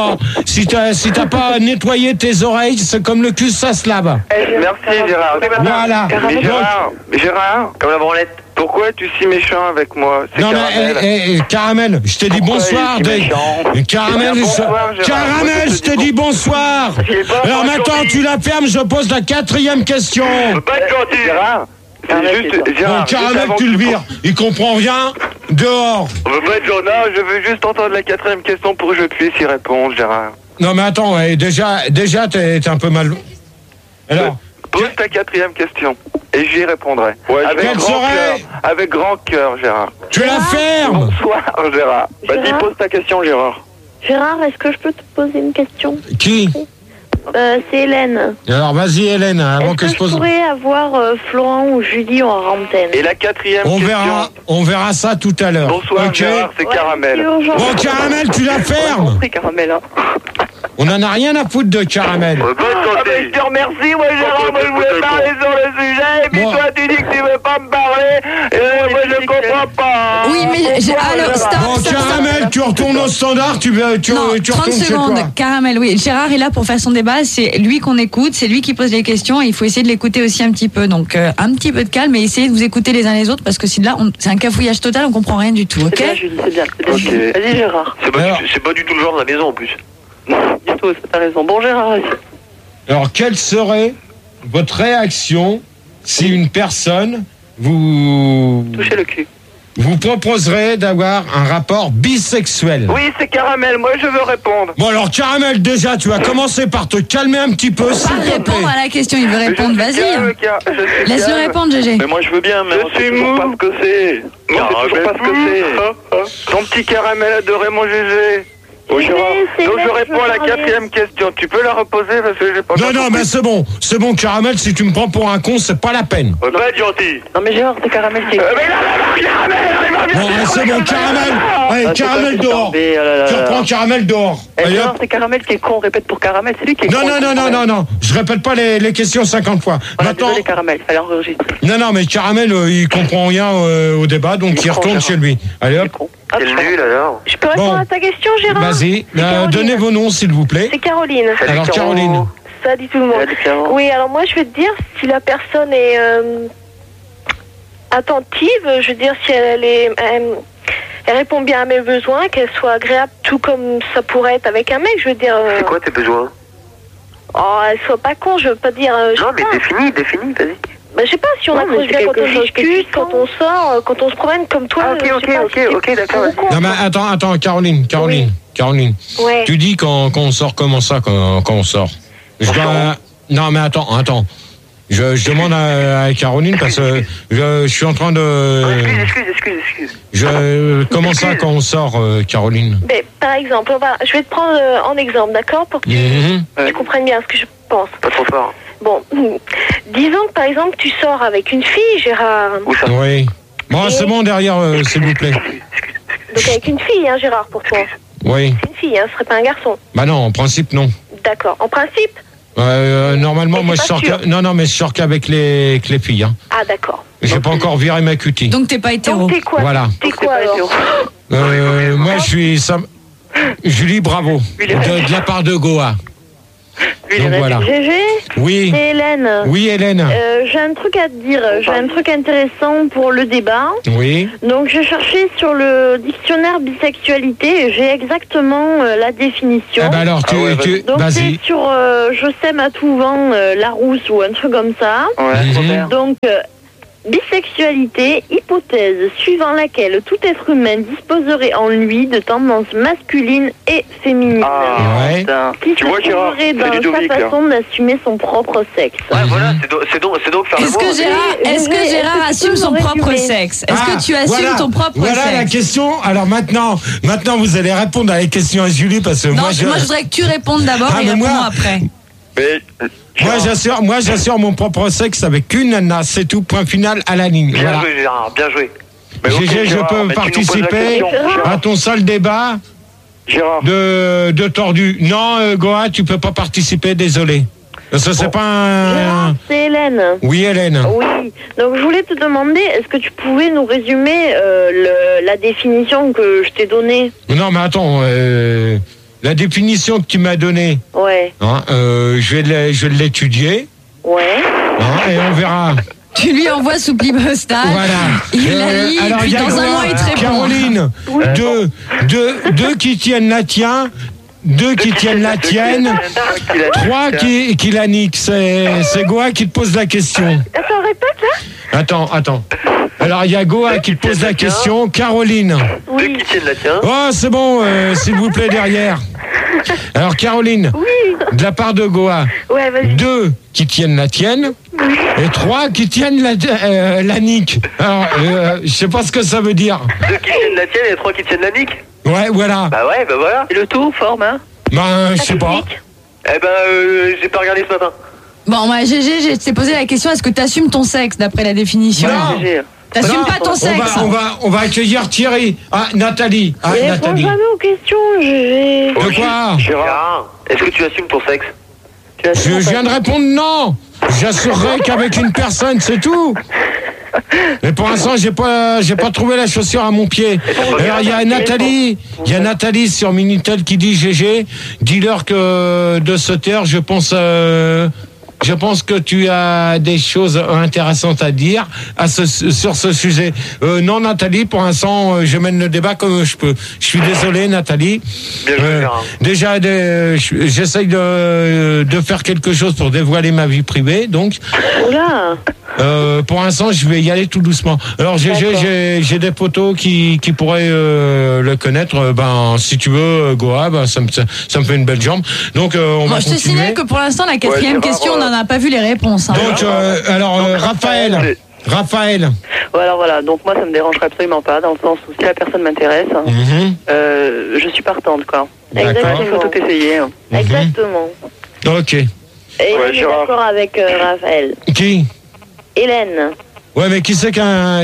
A: pas nettoyé tes oreilles, c'est comme le cul, ça se lave.
E: Merci Gérard.
A: Voilà.
E: Mais Gérard,
F: Comme la branlette.
E: pourquoi es-tu si méchant avec moi? C'est
A: Non
E: Caramel.
A: mais Caramel, je t'ai dit
E: Pourquoi
A: bonsoir.
E: il est si méchant?
A: Caramel,
E: Bonsoir, Gérard.
A: Caramel, je te dis bonsoir. Alors maintenant tu la fermes, je pose la 4e question.
E: Pas être gentil. Gérard, c'est juste Gérard.
A: Bon, Caramel,
E: juste avant
A: tu
E: que
A: le vires. Il comprend rien. Dehors.
E: On veut pas être gentil. Non, je veux juste entendre la 4e question pour que je puisse y répondre, Gérard.
A: Non mais attends, déjà t'es un peu mal. Alors,
E: Pose ta 4e question et j'y répondrai. Avec grand cœur, Gérard.
A: tu la fermes.
E: Bonsoir, Gérard. Vas-y,
B: Gérard
E: pose ta question, Gérard.
B: Gérard, est-ce que je peux te poser une question?
A: Qui?
B: C'est Hélène.
A: Alors vas-y Hélène, avant
B: Est-ce
A: que je pose...
B: je pourrais avoir Florent ou Julie en antenne?
E: Et la 4e question.
A: On verra ça tout à l'heure.
E: Bonsoir,
A: Ok.
E: Gérard, c'est Caramel.
A: Bon, Caramel, tu la fermes.
C: C'est Caramel, hein.
A: On en a rien à foutre de Caramel.
E: Je te remercie, moi, Gérard. Moi, je voulais parler sur le sujet. Et puis
A: Bon.
E: toi, tu dis que tu veux pas me parler. Et moi, je comprends pas.
D: Oui, mais alors, stop,
A: Bon,
D: stop,
A: Caramel,
D: stop.
A: tu retournes au standard, tu
D: Non,
A: retournes
D: 30
A: chez
D: secondes.
A: toi.
D: Caramel, oui. Gérard est là pour faire son débat. C'est lui qu'on écoute, c'est lui qui pose les questions et il faut essayer de l'écouter aussi un petit peu. Donc, un petit peu de calme et essayez de vous écouter les uns les autres parce que si là, c'est un cafouillage total, on comprend rien du tout, ok?
C: C'est bien, Julie, c'est bien.
E: Ok.
C: Vas-y, Gérard.
F: C'est pas du tout le genre de la maison en plus.
C: Du tout, t'as raison. Bon, Gérard, vas-y.
A: Alors, quelle serait votre réaction si une personne vous
C: Touchez le cul.
A: proposerait d'avoir un rapport bisexuel?
E: Oui, c'est Caramel. Moi, je veux répondre.
A: Bon, alors, Caramel, déjà, tu vas commencer par te calmer un petit peu, s'il
D: Pas
A: te
D: répondre
A: plaît.
D: à la question, il veut répondre, vas-y. Laisse-le répondre, GG.
I: Mais moi je veux bien, mais
E: Je suis mou.
I: pas ce que c'est.
E: Moi, c'est toujours pas ce que c'est. Ton petit Caramel adoré, mon GG.
B: Oui,
E: Gérard.
B: c'est
E: Donc,
B: là
E: je
B: que
E: réponds à la
B: je veux parler.
E: 4e question. Tu peux la reposer parce que j'ai pas
A: Non, mais c'est bon, Caramel, si tu me prends pour un con, c'est pas la peine.
E: On va être gentil.
C: Non, mais Gérard, c'est Caramel qui est.
E: Mais là, Caramel, il va bien.
A: Bon, c'est bon, Caramel. Allez, Caramel dehors. Tu reprends Caramel dehors. Allez,
C: Gérard,
A: hop.
C: c'est Caramel qui est con. On répète pour Caramel. C'est lui qui est con.
A: Non. Je répète pas les questions 50 fois.
C: Voilà,
A: Maintenant,
C: désolé, Caramel. Fallait enregistrer.
A: non, mais Caramel, il comprend rien au débat, donc il
C: con,
A: retourne
C: Gérard.
A: chez lui. Allez,
C: Il est
A: hop.
C: con.
F: Quel nul alors.
B: Je peux répondre
A: Bon.
B: à ta question, Gérard?
A: Vas-y.
B: C'est Caroline.
A: Donnez vos noms, s'il vous plaît.
B: C'est Caroline.
A: Alors, Caroline.
B: Salut tout le monde.
C: Salut, Caro.
B: Oui, alors moi, je vais te dire, si la personne est attentive, je veux dire, si elle répond bien à mes besoins, qu'elle soit agréable, tout comme ça pourrait être avec un mec, je veux dire...
F: C'est quoi tes besoins?
B: Oh, elle soit pas con, je veux pas dire... je
F: Non,
B: sais
F: mais
B: pas.
F: définis, vas-y.
B: Bah, je sais pas, si on
G: Non, mais
B: accroche
G: c'est
B: bien quand
G: quelque
B: on
G: chose
B: discute, quand on sort, quand on se promène comme toi...
F: Ah, ok,
B: je sais
F: ok,
B: pas
F: ok,
B: si t'es
F: ok, d'accord,
B: con ou
F: vas-y.
B: con.
A: Non, mais attends, Caroline.
B: Ouais.
A: Tu dis quand on sort, comment ça, quand on sort? Non, mais attends. Je demande à Caroline parce que je suis en train de...
F: Excuse.
A: Comment ça, quand on sort, Caroline?
B: Mais, par exemple, je vais te prendre en exemple, d'accord? Pour que tu comprennes bien ce que je pense.
F: Pas trop fort.
B: Bon, disons que par exemple, tu sors avec une fille, Gérard.
F: Où ça?
A: Oui. Bon, c'est bon, derrière, s'il vous plaît.
B: Donc avec une fille, hein, Gérard, pour toi.
A: Oui.
B: C'est une fille, hein, ce serait pas un garçon.
A: Bah non, en principe, non.
B: D'accord. En principe?
A: Normalement,
B: Mais
A: moi, je
B: c'est pas
A: sors...
B: sûr.
A: Non, mais je sors qu'avec les filles. Hein.
B: Ah, d'accord.
A: J'ai pas encore viré ma cutie.
D: Donc, t'es pas hétéro.
B: Donc t'es quoi?
A: Voilà.
B: T'es quoi alors?
A: Moi, je suis... Julie, bravo. De la part de Goa. Donc voilà.
B: GG.
A: Oui.
B: C'est Hélène.
A: Oui, Hélène.
B: J'ai un truc à te dire. J'ai un truc intéressant pour le débat.
A: Oui.
B: Donc j'ai cherché sur le dictionnaire bisexualité et j'ai exactement la définition.
A: Ah bah alors
B: Donc
A: vas-y.
B: c'est sur je sème à tout vent Larousse ou un truc comme ça.
A: Ouais.
B: Donc bisexualité, hypothèse suivant laquelle tout être humain disposerait en lui de tendances masculines et féminines. Qui se trouverait dans sa façon d'assumer son propre sexe.
F: Ouais, voilà, c'est donc faire
D: Est-ce que Gérard assume son propre sexe? Est-ce que tu assumes ton propre sexe?
A: Voilà la question. Alors maintenant, vous allez répondre à la question à Julie parce que
D: moi je voudrais que tu répondes d'abord et réponds après.
A: Moi j'assure mon propre sexe avec une nana, c'est tout, point final à la ligne.
F: Bien joué Gérard, bien joué.
A: GG, je peux participer à ton seul débat de tordu. Non, Goa, tu peux pas participer, désolé. Ça, c'est pas un...
B: Gérard, c'est Hélène.
A: Oui, Hélène.
B: Oui, donc je voulais te demander, est-ce que tu pouvais nous résumer la définition que je t'ai donnée?
A: Non, mais attends, la définition que tu m'as donnée, je vais l'étudier.
B: Ouais.
A: Et on verra.
D: Tu lui envoies sous Plipostal.
A: Voilà.
D: Il la lit, et puis dans un mois, il te répond.
A: Caroline, deux qui tiennent la tienne, deux qui tiennent la tienne, trois qui la niquent. C'est Goa qui te pose la question.
B: Attends, répète là.
A: Attends. Alors, il y a Goa qui te pose la question. Caroline.
F: Deux qui tiennent la tienne.
A: Oh, c'est bon, s'il vous plaît, derrière. Alors, Caroline, de la part de Goa, deux qui tiennent la tienne et trois qui tiennent la nique. Alors, je sais pas ce que ça veut dire.
F: Deux qui tiennent la tienne et trois qui tiennent la nique.
A: Ouais, voilà.
F: Bah voilà.
C: Et le tout forme, hein?
A: Je sais pas.
F: Eh ben, j'ai pas regardé ce matin.
D: Bon, GG, je t'ai posé la question, est-ce que tu assumes ton sexe d'après la définition?
A: Non.
D: T'assumes pas ton sexe.
A: On va accueillir Thierry. Nathalie.
B: Il répond jamais aux questions, GG.
A: De quoi?
F: Gérard, est-ce que tu assumes ton sexe?
A: Je viens de répondre non. J'assurerai qu'avec une personne, c'est tout. Mais pour l'instant, j'ai pas trouvé la chaussure à mon pied. Alors il y a Nathalie sur Minitel qui dit GG, dis-leur que de se taire, je pense que tu as des choses intéressantes à dire sur ce sujet. Non, Nathalie, pour l'instant, je mène le débat comme je peux. Je suis désolé, Nathalie. Déjà, j'essaye de faire quelque chose pour dévoiler ma vie privée, donc.
B: Oula.
A: Pour l'instant, je vais y aller tout doucement. Alors, j'ai des potos qui pourraient le connaître. Si tu veux, Goa, ça me fait une belle jambe. Donc, on va continuer.
D: Je te signale que pour l'instant, la quatrième question, on n'en a pas vu les réponses.
A: Donc, Raphaël.
C: Alors voilà, donc moi ça me dérangerait absolument pas, dans le sens où si la personne m'intéresse, je suis partante, quoi.
B: Exactement.
C: Il faut tout essayer.
B: Exactement.
A: Ok.
B: Et il est d'accord avec Raphaël.
A: Qui?
B: Hélène.
A: Ouais, mais qui c'est qui a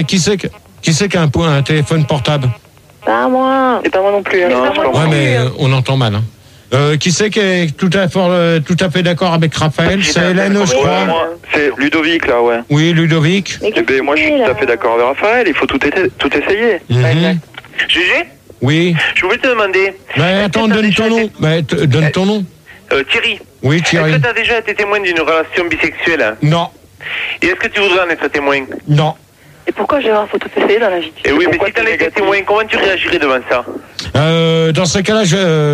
A: un téléphone portable?
B: Pas moi.
C: C'est pas moi non plus.
A: Ouais, mais on entend mal. Qui c'est qui est tout à fait d'accord avec Raphaël? C'est Hélène, je crois.
I: C'est Ludovic, là, ouais.
A: Oui, Ludovic.
I: Moi, je suis tout à fait d'accord avec Raphaël. Il faut tout essayer.
F: GG?
A: Oui.
F: Je voulais te demander.
A: Mais attends, donne ton nom. Donne ton nom.
F: Thierry.
A: Oui, Thierry.
F: Est-ce que tu as déjà été témoin d'une relation bisexuelle?
A: Non.
F: Et est-ce que tu voudrais en être témoin?
A: Non.
C: Et pourquoi Gérard, faut tout essayer dans la vie?
F: Et oui, mais si t'en étais témoin, comment tu réagirais devant ça?
A: Dans ce cas-là,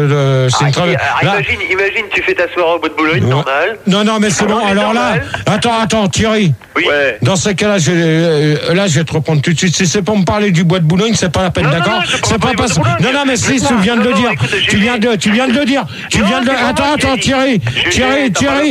F: imagine, tu fais ta soirée au bois de Boulogne, normal.
A: Non, mais c'est bon. Alors là, attends, Thierry.
F: Oui. Ouais.
A: Dans ce cas-là, je vais te reprendre tout de suite. Si c'est pour me parler du bois de Boulogne, c'est pas la peine, d'accord? C'est pas parce. Non, mais si, tu viens de le dire. Tu viens de le dire. Attends, Thierry. Thierry.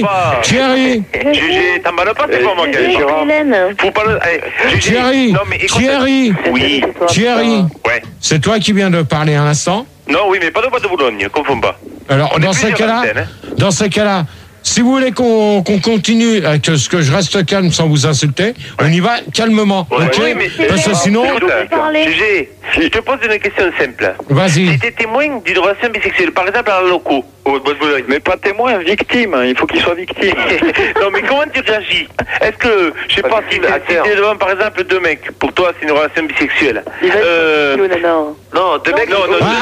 F: GG, t'emballes pas, c'est pas moi,
B: Hélène.
F: Faut pas le.
A: Thierry.
F: Oui.
A: Thierry.
F: Ouais.
A: C'est toi qui viens de parler à l'instant?
F: Non, oui, mais pas de bois de Boulogne, confonds pas.
A: Alors, dans ce cas-là, si vous voulez qu'on continue, que je reste calme sans vous insulter, on y va calmement, ok?
F: Oui, mais
A: parce que sinon...
F: GG,
J: je te pose une question simple.
A: Vas-y.
J: Si t'es témoin d'une relation bisexuelle, par exemple à la loco,
I: mais pas témoin, victime, il faut qu'il soit victime.
J: Non, mais comment tu réagis? Est-ce que, je sais pas, si t'es devant par exemple deux mecs, pour toi c'est une relation bisexuelle. Non, deux mecs,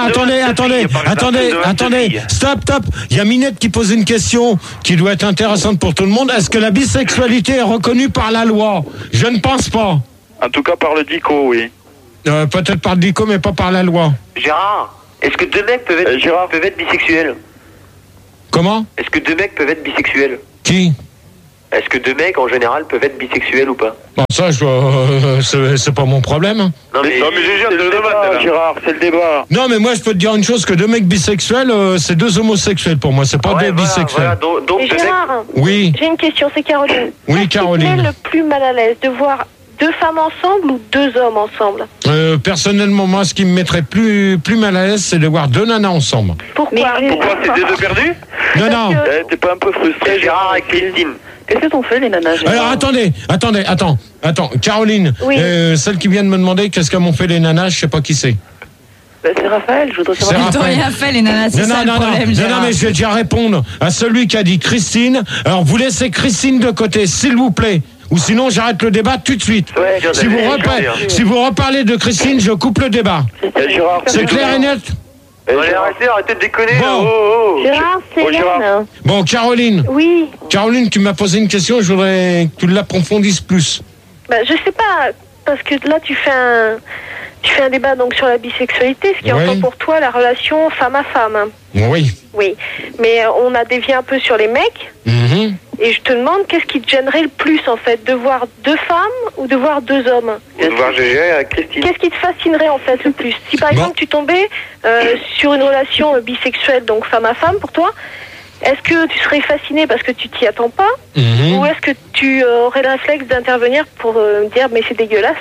A: attendez, stop. Il y a Minette qui pose une question qui doit être intéressante pour tout le monde. Est-ce que la bisexualité est reconnue par la loi? Je ne pense pas.
I: En tout cas par le DICO, oui.
A: Peut-être par le DICO, mais pas par la loi.
J: Gérard, est-ce que deux mecs peuvent être bisexuels?
A: Comment?
J: Est-ce que deux mecs peuvent être bisexuels?
A: Qui?
J: Est-ce que deux mecs en général peuvent être bisexuels ou pas?
A: Bon, ça, c'est pas mon problème.
J: Non mais c'est le débat,
I: Gérard, c'est le débat.
A: Non, mais moi je peux te dire une chose, que deux mecs bisexuels, c'est deux homosexuels pour moi, c'est pas deux bisexuels.
B: Voilà, donc Gérard,
A: oui.
B: J'ai une question, c'est Caroline.
A: Oui, Caroline.
B: Qui est le plus mal à l'aise, de voir deux femmes ensemble ou deux hommes ensemble?
A: Personnellement, moi, ce qui me mettrait plus mal à l'aise, c'est de voir deux nanas ensemble.
B: Pourquoi
J: c'est deux perdus?
A: Non.
I: T'es pas un peu frustré,
J: Gérard et Christine?
C: Qu'est-ce que t'ont fait les nanas?
A: Alors attends, Caroline,
B: oui.
A: Celle qui vient de me demander qu'est-ce qu'elles m'ont fait les nanas, je sais pas qui c'est.
C: C'est Raphaël, je voudrais savoir.
D: Ils t'ont rien fait les nanas, c'est ça le problème.
A: Non, mais je vais déjà répondre à celui qui a dit Christine. Alors vous laissez Christine de côté, s'il vous plaît. Ou sinon j'arrête le débat tout de suite.
J: Ouais,
A: si vous reparlez de Christine, je coupe le débat. C'est clair et net?
J: Arrêtez de déconner.
A: Bon.
B: Gérard, c'est Hélène.
A: Bon, Caroline.
B: Oui.
A: Caroline, tu m'as posé une question, je voudrais que tu l'approfondisses plus.
B: Je sais pas, parce que là tu fais un débat donc sur la bisexualité, ce qui entend pour toi la relation femme à femme.
A: Oui.
B: Oui, mais on a dévié un peu sur les mecs. Et je te demande, qu'est-ce qui te gênerait le plus en fait, de voir deux femmes ou de voir deux hommes?
J: De voir Gégé avec Christine.
B: Qu'est-ce qui te fascinerait en fait le plus? Si par exemple tu tombais sur une relation bisexuelle, donc femme à femme pour toi, est-ce que tu serais fasciné parce que tu t'y attends pas? Ou est-ce que tu aurais le réflexe d'intervenir pour dire mais c'est dégueulasse,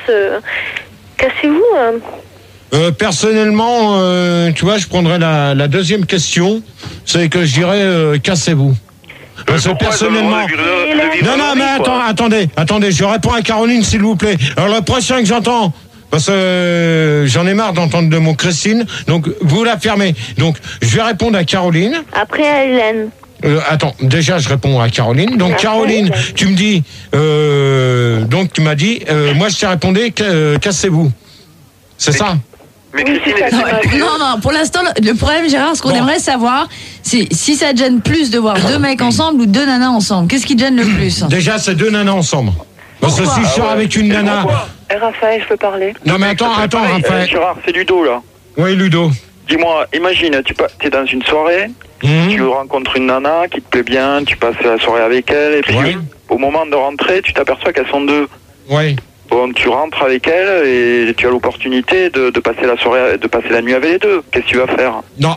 B: cassez-vous?
A: Personnellement, tu vois, je prendrais la deuxième question, c'est que je dirais cassez-vous. Parce que personnellement... Non, mais attendez, je réponds à Caroline, s'il vous plaît. Alors le prochain que j'entends, parce que j'en ai marre d'entendre de mon Christine, donc vous la fermez. Donc je vais répondre à Caroline.
B: Après à Hélène.
A: Attends, déjà je réponds à Caroline. Donc Caroline, tu me dis... donc tu m'as dit, moi je t'ai répondu, cassez-vous. C'est ça?
J: Mais Christine,
D: non, pour l'instant, le problème, Gérard, ce qu'on aimerait savoir, c'est si ça te gêne plus de voir deux mecs ensemble ou deux nanas ensemble. Qu'est-ce qui te gêne le plus?
A: Déjà, c'est deux nanas ensemble. Parce que si je sors avec une nana...
C: Raphaël, je peux parler?
A: Non, mais attends, Raphaël.
I: Gérard, c'est Ludo, là.
A: Oui, Ludo.
I: Dis-moi, imagine, tu es dans une soirée, tu rencontres une nana qui te plaît bien, tu passes la soirée avec elle, et puis au moment de rentrer, tu t'aperçois qu'elles sont deux.
A: Oui.
I: Bon, tu rentres avec elle et tu as l'opportunité de passer la soirée, de passer la nuit avec les deux. Qu'est-ce que tu vas faire?
A: Non.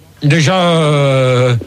A: Déjà,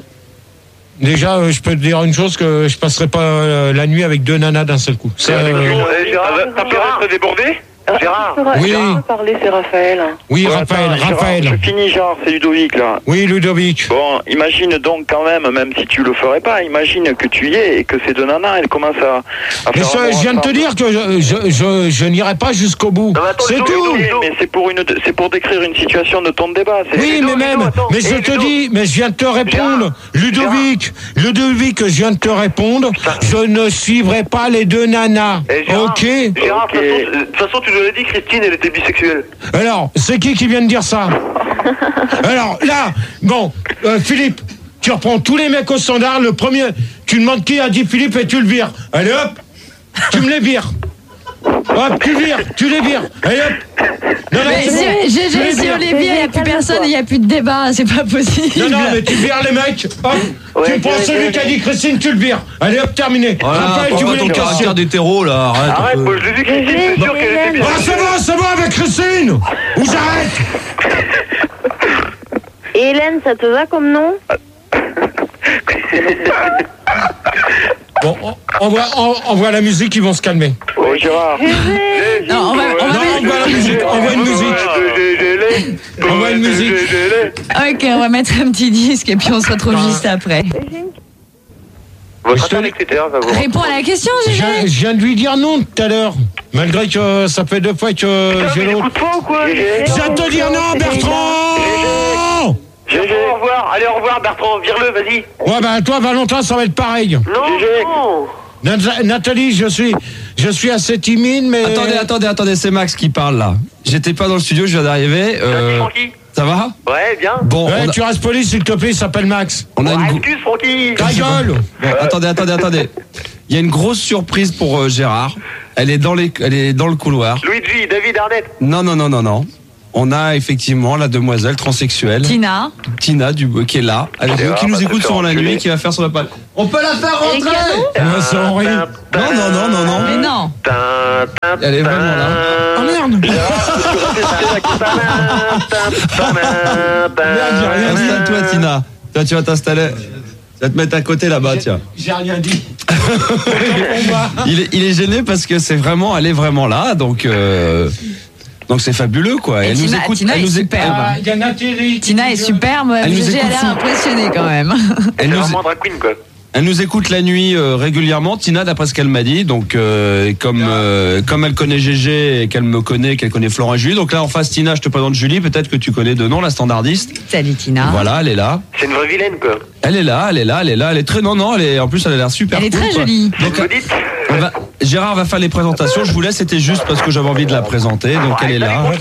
A: je peux te dire une chose, que je passerai pas la nuit avec deux nanas d'un seul coup.
J: T'as pu rester débordé? Gérard,
A: oui.
C: Gérard, parler, c'est Raphaël.
A: Oui, Raphaël.
I: Gérard, je finis, Gérard, c'est Ludovic, là.
A: Oui, Ludovic.
I: Bon, imagine donc quand même si tu le ferais pas, imagine que tu y es et que ces deux nanas, elles commencent à
A: mais
I: faire
A: ça, je viens de te dire que je n'irai pas jusqu'au bout. C'est tout.
I: Mais c'est pour décrire une situation de ton débat.
A: Oui, mais je te dis, mais je viens de te répondre. Ludovic, je viens de te répondre. Je ne suivrai pas les deux nanas. Ok.
J: Gérard, de toute façon, tu nous l'as dit, Christine, elle était bisexuelle.
A: Alors, c'est qui vient de dire ça? Alors, là, bon, Philippe, tu reprends tous les mecs au standard, le premier, tu demandes qui a dit Philippe et tu le vires. Allez hop, tu me les vires. Hop, tu les vires. Allez hop. Non,
D: Si Olivier, il n'y a plus personne et il n'y a plus de débat, c'est pas possible.
A: Non, mais tu vires les mecs, hop, tu prends celui qui a dit Christine, tu le vires. Allez hop, terminé.
H: Raphaël, tu veux ton caractère d'hétéro là,
J: arrête, moi je l'ai dit, Christine, c'est sûr qu'elle était bisexuelle.
A: C'est bon avec Christine. Ou j'arrête.
B: Et Hélène, ça te va comme nom?
A: Bon, on voit la musique, ils vont se calmer.
I: Oh, Gérard.
D: Non, on va
A: la musique. Envoie une musique.
D: Ok, on va mettre un petit disque et puis on se retrouve juste après.
J: Votre interlocuteur va vous...
D: Réponds à la question,
A: je viens de lui dire non tout à l'heure. Malgré que ça fait 2 fois que j'ai l'autre. Je viens de te dire non, Bertrand.
J: GG, au revoir. Allez, au revoir, Bertrand. Vire-le, vas-y.
A: Ouais, bah toi, Valentin, ça va être pareil.
J: Non.
A: Nathalie, je suis assez timide, mais...
K: Attendez, c'est Max qui parle, là. J'étais pas dans le studio, je viens d'arriver.
J: Francky.
K: Ça va?
J: Ouais, bien.
K: Bon,
A: tu restes poli, s'il te plaît, il s'appelle Max.
J: Excuse, Francky.
A: Ta gueule.
K: Bon, attendez. Il y a une grosse surprise pour Gérard. Elle est dans le couloir.
J: Luigi, David Arnett.
K: Non. On a effectivement la demoiselle transsexuelle.
D: Tina
K: qui est là, qui nous écoute sur la nuit, qui va faire son appel. On peut la faire rentrer. Non.
D: Mais non.
K: Elle est vraiment là.
A: Oh merde.
K: Installe-toi, Tina. Toi, tu vas t'installer. Tu vas te mettre à côté là-bas, tiens.
A: J'ai rien dit.
K: Il est gêné parce que elle est vraiment là, donc c'est fabuleux, quoi.
D: Elle nous écoute. Tina est superbe. Tina est superbe. Elle a l'air impressionnée quand même.
K: Elle nous écoute la nuit régulièrement, Tina, d'après ce qu'elle m'a dit. Donc, comme elle connaît Gégé et qu'elle me connaît, qu'elle connaît Florent et Julie. Donc là, en face, Tina, je te présente Julie. Peut-être que tu connais de nom, la standardiste.
D: Salut, Tina.
K: Voilà, elle est là.
J: C'est une vraie vilaine, quoi.
K: Elle est là. Elle est très, en plus, elle a l'air super.
D: Elle est très jolie.
K: Donc, Gérard va faire les présentations. Je vous laisse, c'était juste parce que j'avais envie de la présenter. Donc, elle est là.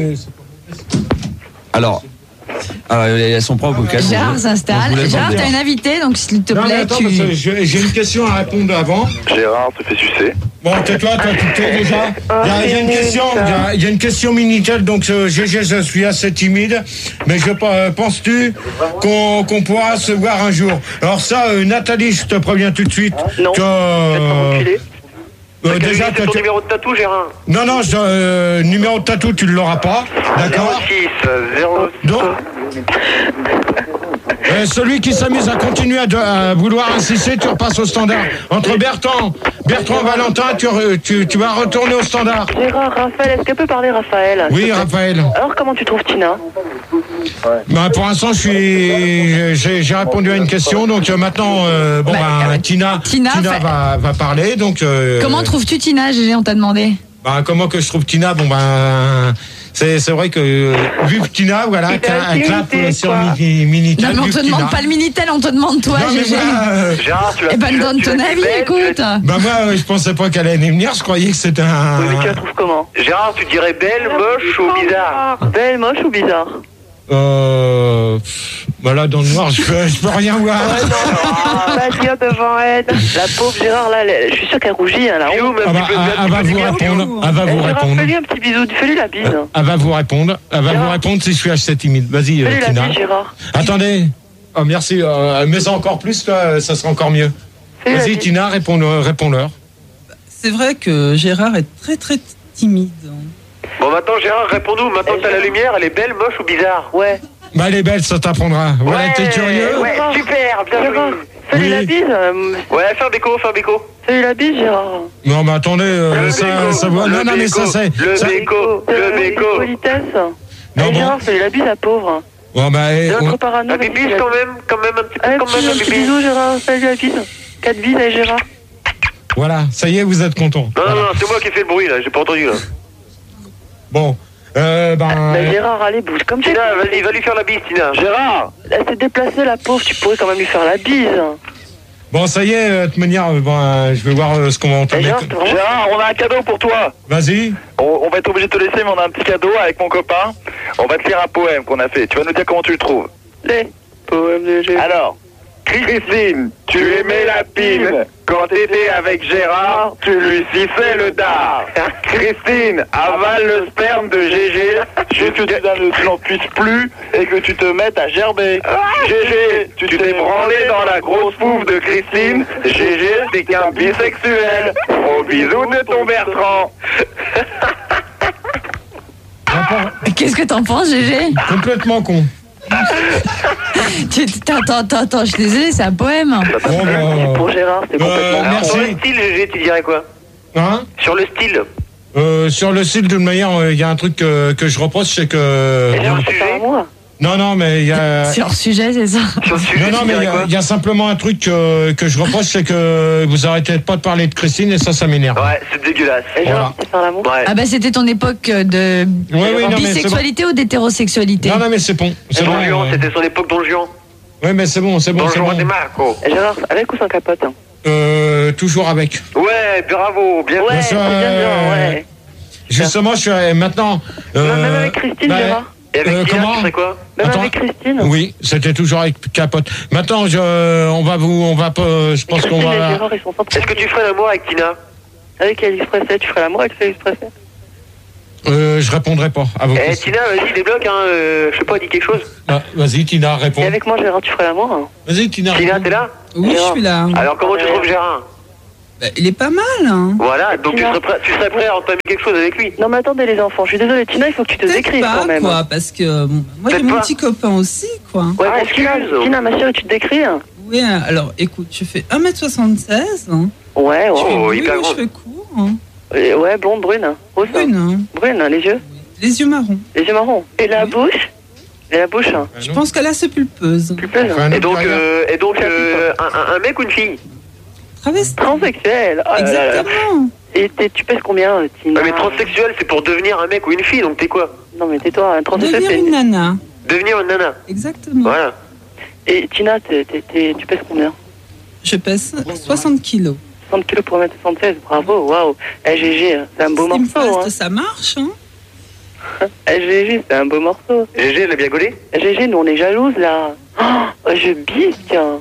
K: Alors. Elles sont propres au cas.
D: Gérard s'installe. Gérard, t'as une invitée, donc s'il te plaît,
A: attends, j'ai une question à répondre avant.
I: Gérard te fait sucer.
A: Bon, tais-toi, toi, tu t'es déjà. Il y a une question Minitel, donc GG, je suis assez timide, mais penses-tu qu'on pourra se voir un jour? Alors ça, Nathalie, je te préviens tout de suite.
C: Non.
A: Déjà,
J: ton numéro de tatou, Gérard?
A: Non, numéro de tatou, tu ne l'auras pas. D'accord?
J: 06
A: Donc, celui qui s'amuse à continuer à vouloir insister, tu repasses au standard. Entre Bertrand et Valentin, tu vas retourner au standard.
C: Gérard, Raphaël, est-ce qu'elle peut parler, Raphaël?
A: Oui, Raphaël.
C: Alors, comment tu trouves Tina?
A: Pour l'instant, j'ai répondu à une question, donc maintenant, Tina va parler. Donc,
D: comment trouves-tu Tina, Gégé, on t'a demandé?
A: Comment que je trouve Tina? C'est vrai que vu que Tina, voilà, elle clappe sur Minitel.
D: Non, mais on te demande pas le Minitel, on te demande toi, Gégé.
J: Gérard, tu l'as.
D: Donne ton avis, écoute.
A: Moi, je pensais pas qu'elle allait venir, je croyais que c'était un.
C: Oui, mais tu la trouves comment?
J: Gérard, tu dirais belle, moche ou bizarre?
C: Belle, moche ou bizarre?
A: Là, dans le noir, je peux rien voir.
C: Vas-y, devant elle. La pauvre Gérard, là, je suis sûr qu'elle rougit, là.
A: Elle va vous répondre.
C: Fais-lui un petit bisou, fais-lui la bise.
A: Elle va vous répondre. si je suis assez timide. Vas-y,
C: Fais-lui
A: Tina.
C: la bise, Gérard.
A: Attendez. Oh, merci. Mais ça encore plus, toi, ça sera encore mieux. Vas-y, Tina, réponds-leur.
L: C'est vrai que Gérard est très, très timide.
J: Bon, maintenant, Gérard, réponds-nous. Maintenant que t'as la lumière, elle est belle, moche ou bizarre?
C: Ouais.
A: Elle est belle, ça t'apprendra. Voilà, t'es curieux?
J: Ouais, super, bien joué.
C: Fais-lui la bise.
J: Ouais, faire béco.
C: Fais-lui la bise, Gérard.
A: Non, mais attendez, ça va. Non, mais ça, c'est.
J: Le béco.
C: Politesse.
A: Non,
C: Gérard, fais-lui la bise, la pauvre.
A: Bon,
C: parano.
J: Un bibis, quand même, un petit peu, quand même,
C: un petit bisou, Gérard. Fais-lui la bise. 4 bises avec Gérard.
A: Voilà, ça y est, vous êtes content.
J: Non, c'est moi qui ai fait le bruit, là, j'ai pas entendu, là.
A: Bon,
C: Gérard, allez, bouge comme
J: Tina, vas-y, va lui faire la bise, Tina.
C: Gérard, elle s'est déplacée, la pauvre, tu pourrais quand même lui faire la bise.
A: Bon, ça y est, de toute manière, je vais voir ce qu'on va entendre.
I: Gérard, on a un cadeau pour toi.
A: Vas-y.
I: On va être obligé de te laisser, mais on a un petit cadeau avec mon copain. On va te lire un poème qu'on a fait. Tu vas nous dire comment tu le trouves.
C: Les poèmes de Gérard.
I: Alors, Christine, tu aimais la pine. Quand t'étais avec Gérard, tu lui sifflais le dard. Christine, avale le sperme de Gégé, juste que tu n'en puisses plus et que tu te mettes à gerber. Gégé, tu t'es branlé dans la grosse pouffe de Christine. Gégé, t'es qu'un bisexuel. Au bisou de ton Bertrand.
D: Qu'est-ce que t'en penses, Gégé?
A: Complètement con.
D: Attends, je suis désolé, c'est un poème.
C: Pour Gérard, c'est complètement.
A: Merci.
J: Sur le style, Gégé, tu dirais quoi?
A: Hein?
J: Sur le style.
A: Sur le style, de toute manière, il y a un truc que je reproche, c'est que. Non, mais il y a...
D: C'est hors sujet, c'est ça.
A: Non, mais il y a simplement un truc que je reproche, c'est que vous arrêtez pas de parler de Christine et ça m'énerve.
J: Ouais, c'est dégueulasse.
A: Voilà.
J: Ouais.
D: Ah bah c'était ton époque de bisexualité ou d'hétérosexualité.
A: Non, mais c'est bon. C'est bon.
J: C'était son époque Don Juan.
A: Ouais, mais c'est bon.
J: Don Juan de Marco.
C: Gérard, avec ou sans capote?
A: Toujours avec.
J: Ouais, bravo, bien
C: fait. Ouais.
A: Justement, je suis maintenant...
C: même avec Christine, Gérard.
J: Et avec Tina,
A: comment?
J: tu ferais quoi?
C: Même avec Christine?
A: Oui, c'était toujours avec capote. Maintenant, je pense qu'on va...
J: Est-ce que tu ferais l'amour avec Tina?
C: Avec Elvis Presley, tu ferais l'amour avec Elvis Presley?
A: Je répondrai pas à vos questions.
J: Tina, vas-y, débloque, je sais pas, dis quelque chose.
A: Ah, vas-y, Tina, réponds.
C: Et avec moi, Gérard, tu ferais l'amour, hein?
A: Vas-y, Tina.
J: Tina, t'es là?
L: Oui, je suis là.
J: Alors, comment tu trouves Gérard?
L: Il est pas mal, hein.
J: Voilà, donc tu serais prêt à entamer quelque chose avec lui?
C: Non, mais attendez, les enfants, je suis désolée, Tina, il faut que tu te décrives quand même.
L: Quoi, parce que moi, j'ai mon petit copain aussi, quoi.
C: Ouais, Tina, ma chérie, tu te décris?
L: Oui, alors, écoute, je fais 1m76. Hein.
C: Ouais,
L: hyper grand. Je fais court. Hein.
C: Ouais, blonde, brune. Rose,
L: brune, hein.
C: Brune, les yeux?
L: Les yeux marrons.
C: Les yeux marrons. Et la bouche? Et la bouche?
L: Je pense qu'elle a ce pulpeuse.
J: Et donc, un mec ou une fille?
C: Transsexuel.
L: Exactement.
C: Et tu pèses combien, Tina?
J: Ouais, mais transsexuel, c'est pour devenir un mec ou une fille, donc t'es quoi?
C: Non, mais tais-toi, un transsexuel.
L: Devenir une nana.
J: Devenir une nana.
L: Exactement.
J: Voilà.
C: Et Tina, tu pèses combien?
L: Je pèse 60 kilos.
C: 60 kilos pour 1m76, bravo, waouh. GG, c'est un beau morceau.
L: Ça marche, hein?
C: GG, c'est un beau morceau.
J: GG, elle a bien gaulé?
C: GG, nous on est jalouses là. Oh, je bise, tiens.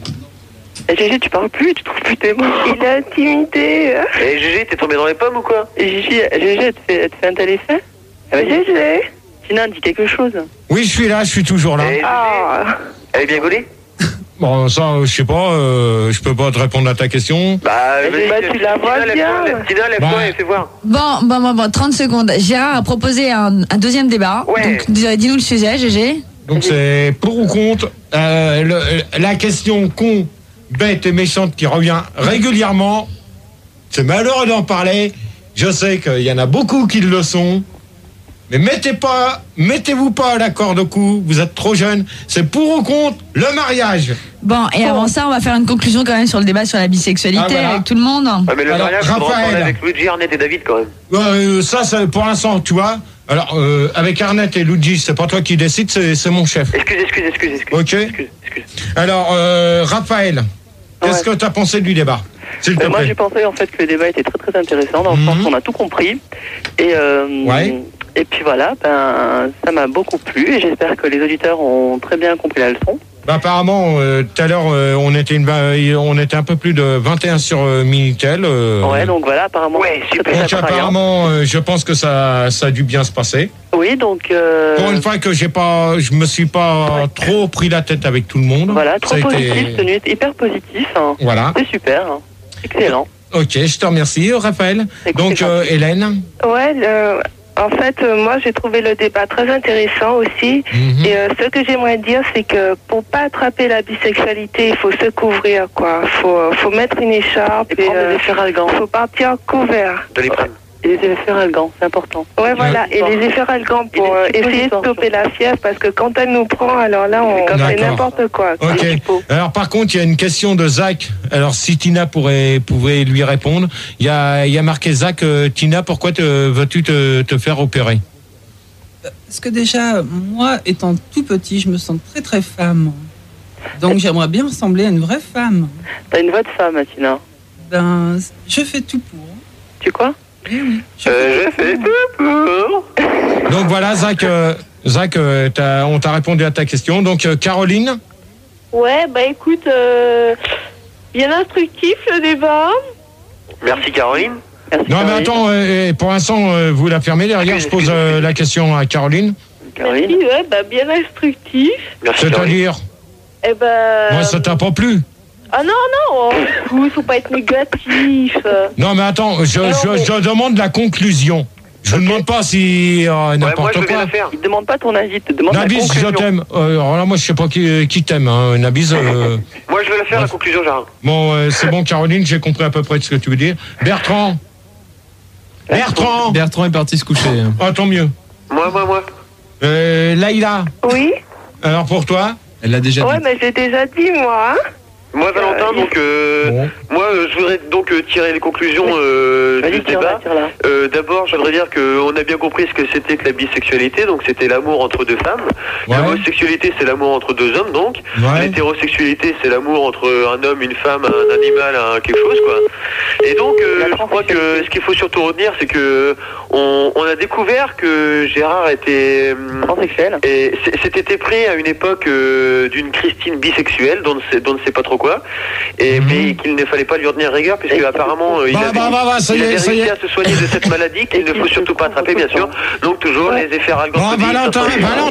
C: GG, tu parles plus, tu trouves plus tes mots. Il est intimidé.
J: Et GG, t'es tombé dans les pommes ou quoi?
C: GG, elle te fait un tel effet? GG. Tina, dis quelque chose.
A: Oui, je suis là, je suis toujours là.
J: Elle est bien gaulée?
A: Bon, ça, je sais pas, je peux pas te répondre à ta question.
C: Tu la vois bien.
J: Tina, lève-toi et fais voir.
D: Bon, 30 secondes. Gérard a proposé un deuxième débat.
J: Ouais.
D: Donc, dis-nous le sujet, GG.
A: Donc, c'est pour ou contre la question con, bête et méchante qui revient régulièrement. C'est malheureux d'en parler. Je sais qu'il y en a beaucoup qui le sont. Mais mettez-vous pas à la corde au cou, vous êtes trop jeune. C'est pour ou contre le mariage.
D: Bon, et avant ça, on va faire une conclusion quand même sur le débat sur la bisexualité avec tout le monde.
J: Ah, mais le mariage,
A: Raphaël,
J: avec Luigi, Arnett et David quand même.
A: Ça, pour l'instant, tu vois. Alors, avec Arnett et Luigi, c'est pas toi qui décide, c'est mon chef.
J: Excuse.
A: Ok. Alors, Raphaël, qu'est-ce que tu as pensé du débat?
C: Moi, j'ai pensé en fait que le débat était très très intéressant dans le sens qu'on a tout compris. Et puis voilà, ça m'a beaucoup plu et j'espère que les auditeurs ont très bien compris la leçon.
A: Apparemment, tout à l'heure, on était un peu plus de 21 sur Minitel.
C: Ouais, donc voilà, apparemment.
J: Ouais, super.
A: Donc apparemment, je pense que ça a dû bien se passer.
C: Oui, donc.
A: Pour une fois que je me suis pas trop pris la tête avec tout le monde.
C: Voilà, trop positif, tenu hyper positif. Hein.
A: Voilà.
C: C'est super, hein. Excellent.
A: Ok, je te remercie, Raphaël. Donc, Hélène.
G: Ouais. En fait, moi, j'ai trouvé le débat très intéressant aussi. Et ce que j'aimerais dire, c'est que pour pas attraper la bisexualité, il faut se couvrir, quoi. Faut mettre une écharpe et
C: des effets algants.
G: Faut partir couvert.
J: De les prendre.
C: Et les effets algans, c'est important.
G: Ouais, voilà. Et les effets algans pour essayer de stopper la fièvre, parce que quand elle nous prend, alors là, on fait n'importe quoi.
A: Ok. Alors, par contre, il y a une question de Zach. Alors, si Tina pouvait lui répondre. Il y a marqué Zach, Tina, pourquoi veux-tu te faire opérer?
L: Parce que déjà, moi, étant tout petit, je me sens très très femme. Donc, j'aimerais bien ressembler à une vraie femme.
C: T'as une voix de femme, Tina?
L: Je fais tout pour.
C: Tu quoi?
L: Oui.
J: Je fais tout pour.
A: Donc voilà, Zach, on t'a répondu à ta question. Donc, Caroline?
G: Ouais, écoute, bien instructif le débat.
J: Merci, Caroline.
A: Non, mais attends, pour l'instant, vous la fermez derrière. Je pose la question à Caroline.
G: Merci, ouais, bien instructif.
A: C'est-à-dire? Moi, ça t'a pas plu?
G: Ah non, il faut pas être négatif.
A: Non, mais attends, je demande la conclusion. Je ne demande pas si n'importe quoi.
C: La faire. Il ne demande pas ton avis, il te demande
A: Nabis,
C: la conclusion.
A: je t'aime. Alors là, moi, je sais pas qui t'aime, hein, Nabis.
J: Moi, je vais la faire, la conclusion, Gérard.
A: Bon, c'est bon, Caroline, j'ai compris à peu près ce que tu veux dire. Bertrand
H: est parti se coucher.
A: Ah, tant mieux.
J: Moi.
A: Laïla.
G: Oui.
A: Alors pour toi?
H: Elle l'a déjà dit.
G: Ouais, mais j'ai déjà dit, moi.
F: Moi, Valentin, donc, moi, je voudrais donc tirer les conclusions du débat. D'abord, je voudrais dire qu'on a bien compris ce que c'était que la bisexualité, donc c'était l'amour entre deux femmes. L'homosexualité, c'est l'amour entre deux hommes, donc. L'hétérosexualité, c'est l'amour entre un homme, une femme, un animal, quelque chose, quoi. Et donc, je crois que ce qu'il faut surtout retenir, c'est que on a découvert que Gérard était transsexuel. Et c'était pris à une époque d'une Christine bisexuelle, dont on ne sait pas trop quoi, mais qu'il ne fallait pas lui retenir rigueur, puisque apparemment il avait réussi à se soigner de cette maladie qu'il ne faut surtout pas attraper, bien sûr. Donc toujours les effets ralgorphoniques.
A: Valentin.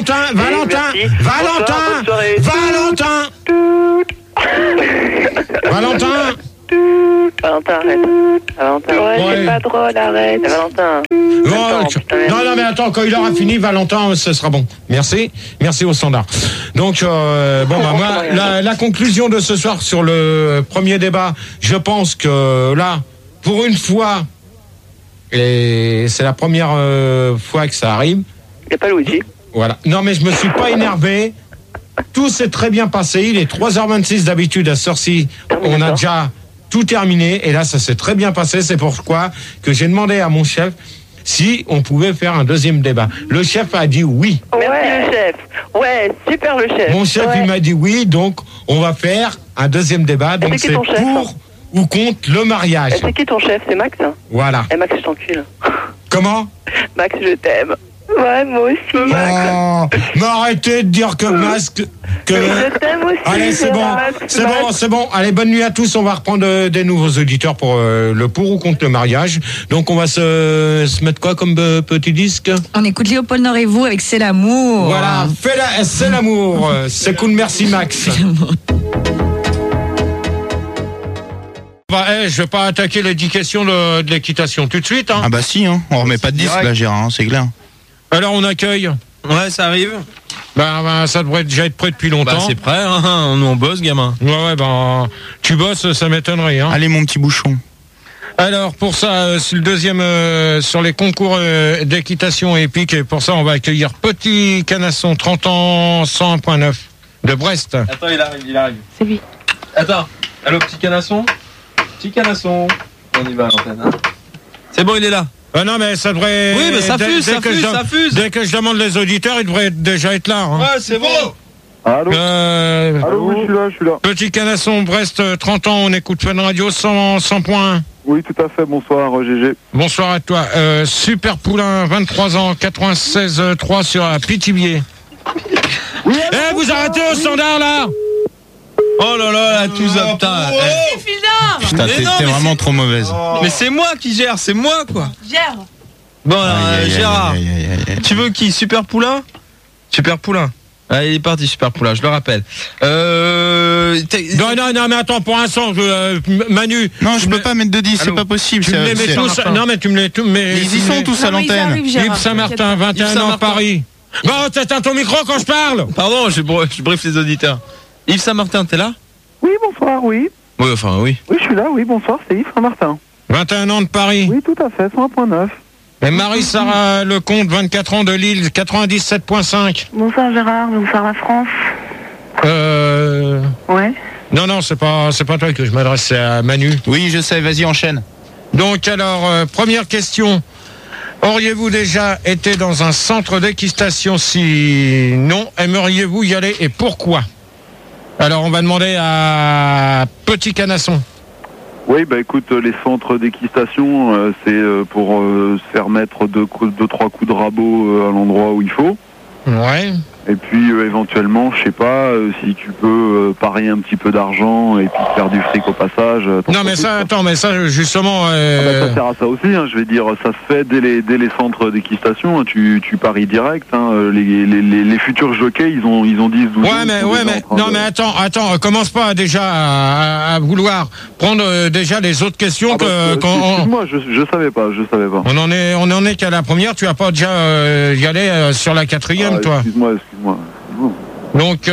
C: Valentin, arrête. Valentin.
G: Ouais, c'est pas drôle, arrête.
C: Valentin.
A: Non, mais attends, quand il aura fini, Valentin, ce sera bon. Merci au standard. Donc, moi, la conclusion de ce soir sur le premier débat, je pense que là, pour une fois, et c'est la première fois que ça arrive.
C: Il n'y a pas Luigi.
A: Voilà. Non, mais je me suis pas énervé. Tout s'est très bien passé. Il est 3h26 d'habitude à Sorcy. On a déjà tout terminé. Et là, ça s'est très bien passé. C'est pourquoi que j'ai demandé à mon chef si on pouvait faire un deuxième débat. Le chef a dit oui.
C: Merci le chef. Ouais, super le chef.
A: Mon chef, il m'a dit oui. Donc, on va faire un deuxième débat. Donc, c'est pour ou contre le mariage.
C: C'est qui ton chef? C'est Max?
A: Voilà.
C: Et Max, je t'encule.
A: Comment?
C: Max, je t'aime.
G: Ouais, moi aussi.
A: Mais arrêtez de dire que masque.
G: Je t'aime aussi.
A: Allez, c'est bon. Allez, bonne nuit à tous. On va reprendre des nouveaux auditeurs pour le pour ou contre le mariage. Donc, on va se mettre quoi comme petit disque?
D: On écoute Léopold Nord et vous avec C'est l'amour.
A: Voilà, c'est l'amour. C'est cool, merci Max. Je vais pas attaquer l'éducation de l'équitation tout de suite. Hein.
M: Ah bah si, hein. On remet pas de disque là, Gérard, c'est clair.
A: Alors on accueille.
H: Ouais, ça arrive.
A: Bah ça devrait déjà être prêt depuis longtemps.
H: Bah c'est prêt, hein. Nous on bosse, gamin.
A: Ouais, tu bosses, ça m'étonnerait. Hein.
M: Allez mon petit bouchon.
A: Alors pour ça, c'est le deuxième sur les concours d'équitation épique. Et pour ça, on va accueillir Petit Canasson, 30 ans, 101.9 de Brest.
H: Attends, il arrive.
G: C'est lui.
H: Attends, allô Petit Canasson. Petit Canasson. On y va à l'antenne, hein. C'est bon, il est là.
A: Non mais ça devrait...
H: Oui mais ça fuse.
A: Dès que je demande les auditeurs, ils devraient déjà être là. Hein.
H: Ouais, c'est bon.
I: Allô Allô, oui, je suis là.
A: Petit Canasson, Brest, 30 ans, on écoute Fun Radio 100 points.
I: Oui, tout à fait, bonsoir GG.
A: Bonsoir à toi. Super Poulain, 23 ans, 96.3 sur Pithiviers. Vous arrêtez au standard là.
H: Oh là là, tout ça,
M: putain, t'es vraiment trop mauvaise.
H: Mais c'est moi qui gère, c'est moi quoi.
D: Gère.
H: Bon, Gérard, tu veux qui? Super Poulain? Super Poulain. Allez, il est parti, Super Poulain, je le rappelle.
A: Non, mais attends, pour un son, Manu.
M: Non, je peux pas mettre de 10, c'est pas possible.
A: Tu me les mets tous. Non, mais tu me les.
M: Ils y sont tous à l'antenne.
A: Yves Saint-Martin, 21 ans, Paris. Bon, t'éteins ton micro quand je parle.
H: Pardon, je briefe les auditeurs. Yves Saint-Martin, t'es là?
N: Oui, bonsoir, oui.
H: Oui, enfin, oui.
N: Oui, je suis là, oui, bonsoir, c'est Yves Saint-Martin.
A: 21 ans de Paris.
N: Oui, tout à fait, 101.9.
A: Et Marie-Sarah Lecomte, 24 ans de Lille, 97.5.
G: Bonsoir Gérard, bonsoir la France. Ouais.
A: Non, c'est pas toi que je m'adresse, c'est à Manu.
M: Oui, je sais, vas-y, enchaîne.
A: Donc alors, première question. Auriez-vous déjà été dans un centre d'équitation? Si non, aimeriez-vous y aller et pourquoi? Alors, on va demander à Petit Canasson.
I: Oui, bah écoute, les centres d'équitation, c'est pour se faire mettre deux, trois coups de rabot à l'endroit où il faut.
A: Ouais.
I: Et puis éventuellement, je sais pas, si tu peux parier un petit peu d'argent et puis faire du fric au passage.
A: Non mais ça, attends, mais ça justement...
I: ça sert à ça aussi, hein, je vais dire, ça se fait dès les centres d'équitation, hein, tu paries direct, hein, les futurs jockeys, ils ont 10-12 ans.
A: Non mais attends, commence pas déjà à vouloir prendre déjà les autres questions
I: excuse-moi, je savais pas.
A: On en est qu'à la première, tu vas pas déjà y aller sur la quatrième, toi.
I: Excuse-moi.
A: Donc,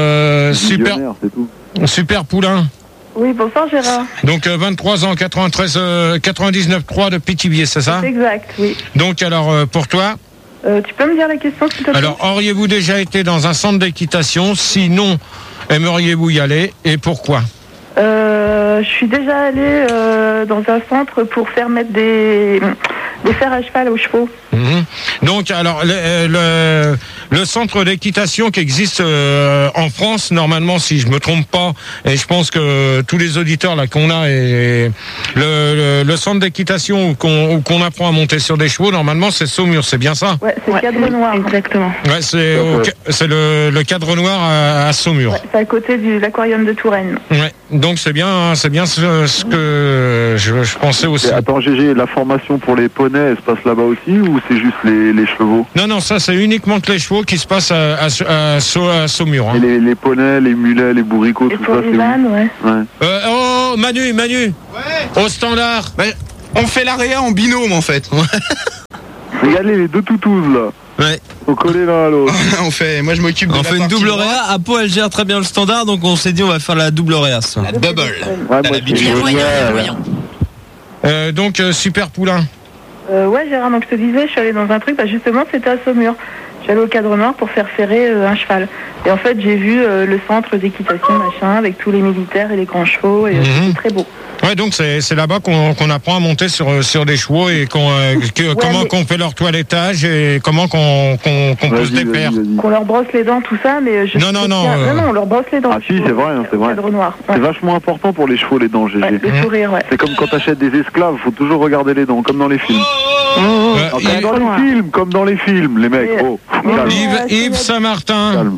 A: super Poulain.
G: Oui, bonsoir Gérard.
A: Donc, 23 ans, 99.3 de Pithiviers, c'est ça?
G: C'est exact, oui.
A: Donc, alors, pour toi,
G: Tu peux me dire la question, s'il te plaît?
A: Alors, auriez-vous déjà été dans un centre d'équitation? Sinon, aimeriez-vous y aller et pourquoi?
G: Je suis déjà allée dans un centre pour faire mettre des fers à cheval aux chevaux.
A: Donc, alors, le centre d'équitation qui existe en France, normalement, si je me trompe pas, et je pense que tous les auditeurs là qu'on a, et le centre d'équitation où qu'on apprend à monter sur des chevaux, normalement, c'est Saumur, c'est bien ça?
G: Ouais, c'est le Cadre Noir. Exactement.
A: Ouais, c'est le Cadre Noir à Saumur.
G: Ouais, c'est à côté de l'aquarium de Touraine.
A: Ouais, donc c'est bien ce que je pensais aussi.
O: Attends, Gégé, la formation pour les poneys, elle se passe là-bas aussi ou c'est juste les chevaux?
A: Non, ça c'est uniquement que les chevaux qui se passent à Saumur. Hein.
O: Et les poneys, les mulets, les bourricots, tout ça, c'est où?
A: Manu, ouais. Au standard.
M: On fait l'AREA en binôme en fait.
O: Regardez les deux toutous là.
M: Ouais.
O: Faut coller l'un à l'autre.
M: Moi je m'occupe de
H: On fait une double réa. Apo elle gère très bien le standard, donc on s'est dit on va faire la double réa.
M: La double.
O: Ouais, moi,
A: donc Super Poulain.
G: Ouais, Gérard, donc je te disais, je suis allée dans un truc, justement c'était à Saumur. Je suis allée au Cadre Noir pour faire ferrer un cheval. Et en fait, j'ai vu le centre d'équitation, machin, avec tous les militaires et les grands chevaux, et c'était très beau.
A: Ouais, donc c'est là-bas qu'on apprend à monter sur des chevaux et comment qu'on fait leur toilettage et comment qu'on pose des paires.
G: Qu'on leur brosse les dents, tout ça, mais
A: non,
G: on leur brosse les dents.
O: Ah si, c'est vrai, c'est vrai. C'est vachement important pour les chevaux, les dents, Gégé.
G: Ouais, le sourire, ouais.
O: C'est comme quand t'achètes des esclaves, faut toujours regarder les dents, comme dans les films. Comme dans les films, les mecs.
A: Yves Saint-Martin.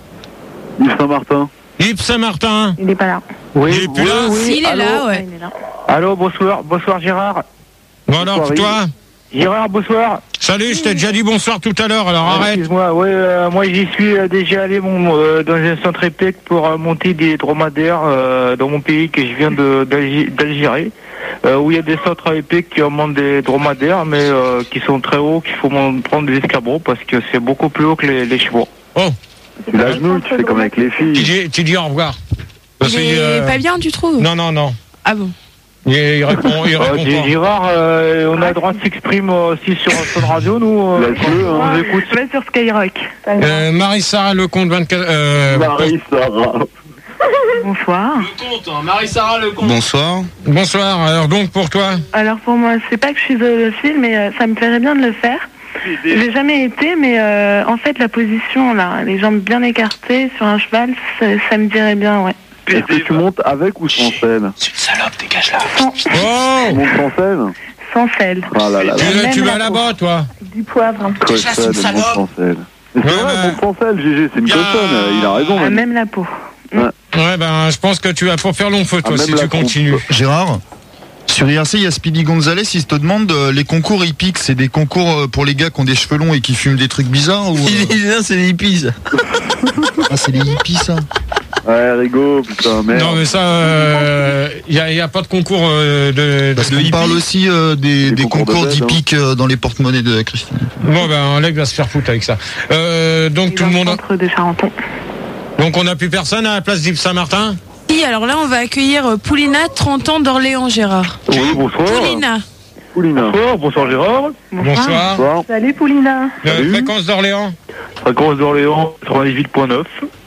A: Yves Saint-Martin.
G: Il n'est pas là.
A: Oui, il est plus là.
D: Il est là, ouais.
P: Allô, bonsoir Gérard.
A: Bon alors, toi
P: Gérard, bonsoir.
A: Salut, je t'ai déjà dit bonsoir tout à l'heure, alors arrête.
P: Excuse-moi, moi j'y suis déjà allé dans un centre EPEC pour monter des dromadaires dans mon pays que je viens d'Algérie, où il y a des centres EPEC qui montent des dromadaires, mais qui sont très hauts, qu'il faut prendre des escabeaux parce que c'est beaucoup plus haut que les chevaux.
A: Oh,
O: tu la genoux, tu fais comme avec les filles.
A: Tu dis au revoir.
D: Il est pas bien, tu trouves?
A: Non.
D: Ah bon?
A: Il répond pas.
P: Gérard, on a le droit de s'exprimer aussi sur son radio, nous. On vous écoute.
G: Sur Skyrock.
A: Marie-Sarah Lecomte, 24...
O: Marie-Sarah.
G: Bonsoir.
H: Marie-Sarah Lecomte.
M: Bonsoir.
A: Alors donc pour toi?
G: Alors pour moi, c'est pas que je suis zoophile, mais ça me plairait bien de le faire. J'ai jamais été, mais en fait la position là, les jambes bien écartées sur un cheval, ça me dirait bien, ouais.
O: Est-ce que tu montes avec ou sans selle?
H: C'est une salope, dégage-la.
O: Tu montes sans selle?
G: Sans selle.
O: Ah là là.
A: Tu vas là-bas, toi?
G: Du poivre.
O: C'est une salope. Sans selle. C'est vrai, monte sans selle, Gégé, c'est une cochonne, il a raison.
G: Ah, même la peau.
A: Ouais, je pense que tu vas pour faire long feu, toi, si tu continues.
M: Gérard, sur IRC, il y a Speedy Gonzalez, il te demande les concours hippiques, c'est des concours pour les gars qui ont des cheveux longs et qui fument des trucs bizarres ou...
H: C'est des hippies, ça.
M: Ah, c'est des hippies, ça.
O: Ouais, Rigo, putain, merde.
A: Non, mais ça, y a pas de concours
M: Parce qu'on parle aussi des concours d'hippiques dans les porte-monnaies de Christine.
A: Bon, un mec va se faire foutre avec ça. Donc tout le monde...
G: De Charenton.
A: Donc on n'a plus personne à la place d'Yves Saint-Martin?
D: Oui, alors là, on va accueillir Poulina, 30 ans d'Orléans, Gérard.
O: Oui, bonsoir.
D: Poulina.
P: Bonsoir Gérard.
A: Bonsoir.
G: Salut Poulina.
A: Fréquence d'Orléans?
P: Fréquence d'Orléans, 98.9.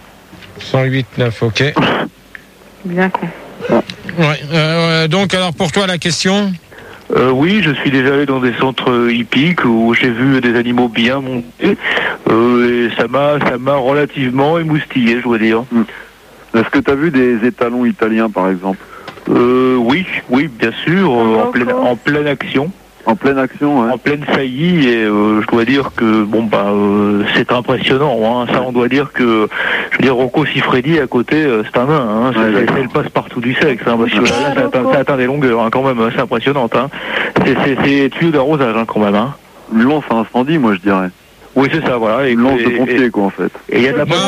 A: 108.9, ok.
G: Bien con.
A: Ouais, donc alors pour toi la question?
P: Oui, je suis déjà allé dans des centres hippiques où j'ai vu des animaux bien montés et ça m'a relativement émoustillé, je dois dire.
O: Est-ce que tu as vu des étalons italiens, par exemple?
P: Oui, bien sûr, en pleine action.
O: En pleine action, ouais.
P: En pleine saillie, et je dois dire que c'est impressionnant. Ça, on doit dire que, je veux dire, Rocco Siffredi à côté, c'est un nain. C'est le passe-partout du sexe. Parce que là, ça atteint des longueurs, quand même. C'est impressionnant. C'est tuyau d'arrosage, quand même.
O: Une lance à incendie, moi, je dirais.
P: Oui, c'est ça, voilà.
O: Une lance de pompier, quoi, en fait.
P: Et il y a de la pression.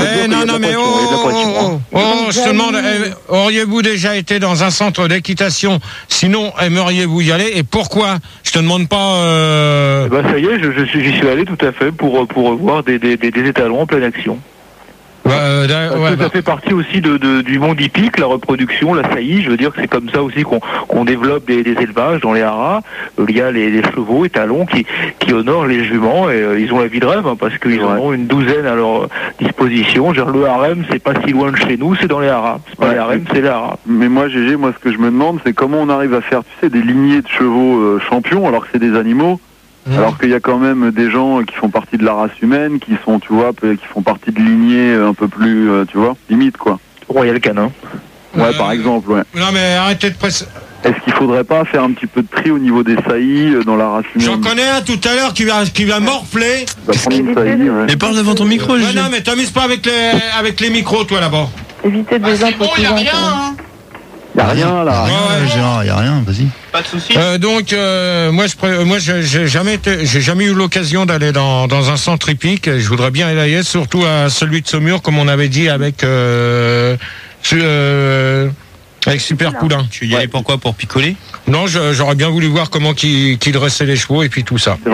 A: Je te demande, auriez-vous déjà été dans un centre d'équitation? Sinon, aimeriez-vous y aller? Et pourquoi? Je te demande pas...
P: Ça y est, j'y suis allé tout à fait pour voir des étalons en pleine action. Ça fait partie aussi du monde hippique, la reproduction, la saillie. Je veux dire que c'est comme ça aussi qu'on développe des élevages dans les haras. Il y a les chevaux étalons qui honorent les juments et ils ont la vie de rêve parce qu'ils en ont une douzaine à leur disposition. Genre, le harem, c'est pas si loin de chez nous, c'est dans les haras. C'est pas les harems, c'est les haras.
O: Mais moi, GG, ce que je me demande, c'est comment on arrive à faire, des lignées de chevaux champions alors que c'est des animaux. Alors qu'il y a quand même des gens qui font partie de la race humaine, qui sont, qui font partie de lignées un peu plus, limite, quoi.
P: Royal Canin.
O: Ouais, par exemple, ouais.
A: Non, mais arrêtez de presser.
O: Est-ce qu'il faudrait pas faire un petit peu de tri au niveau des saillies dans la race humaine?
A: J'en connais un tout à l'heure qui va morfler.
H: Mais parle devant ton micro,
A: GG. Non, mais t'amuses pas avec les micros, toi, là-bas.
B: Évitez de les
A: il y a rien, hein.
O: Y a rien là.
M: Gérard, y a rien, vas-y.
J: Pas de soucis.
A: Donc moi j'ai jamais eu l'occasion d'aller dans un centre hippique. Je voudrais bien y aller, surtout à celui de Saumur, comme on avait dit avec Super Poulain.
H: Tu y allais pourquoi? Pour picoler?
A: Non, j'aurais bien voulu voir comment qui dressait les chevaux et puis tout ça.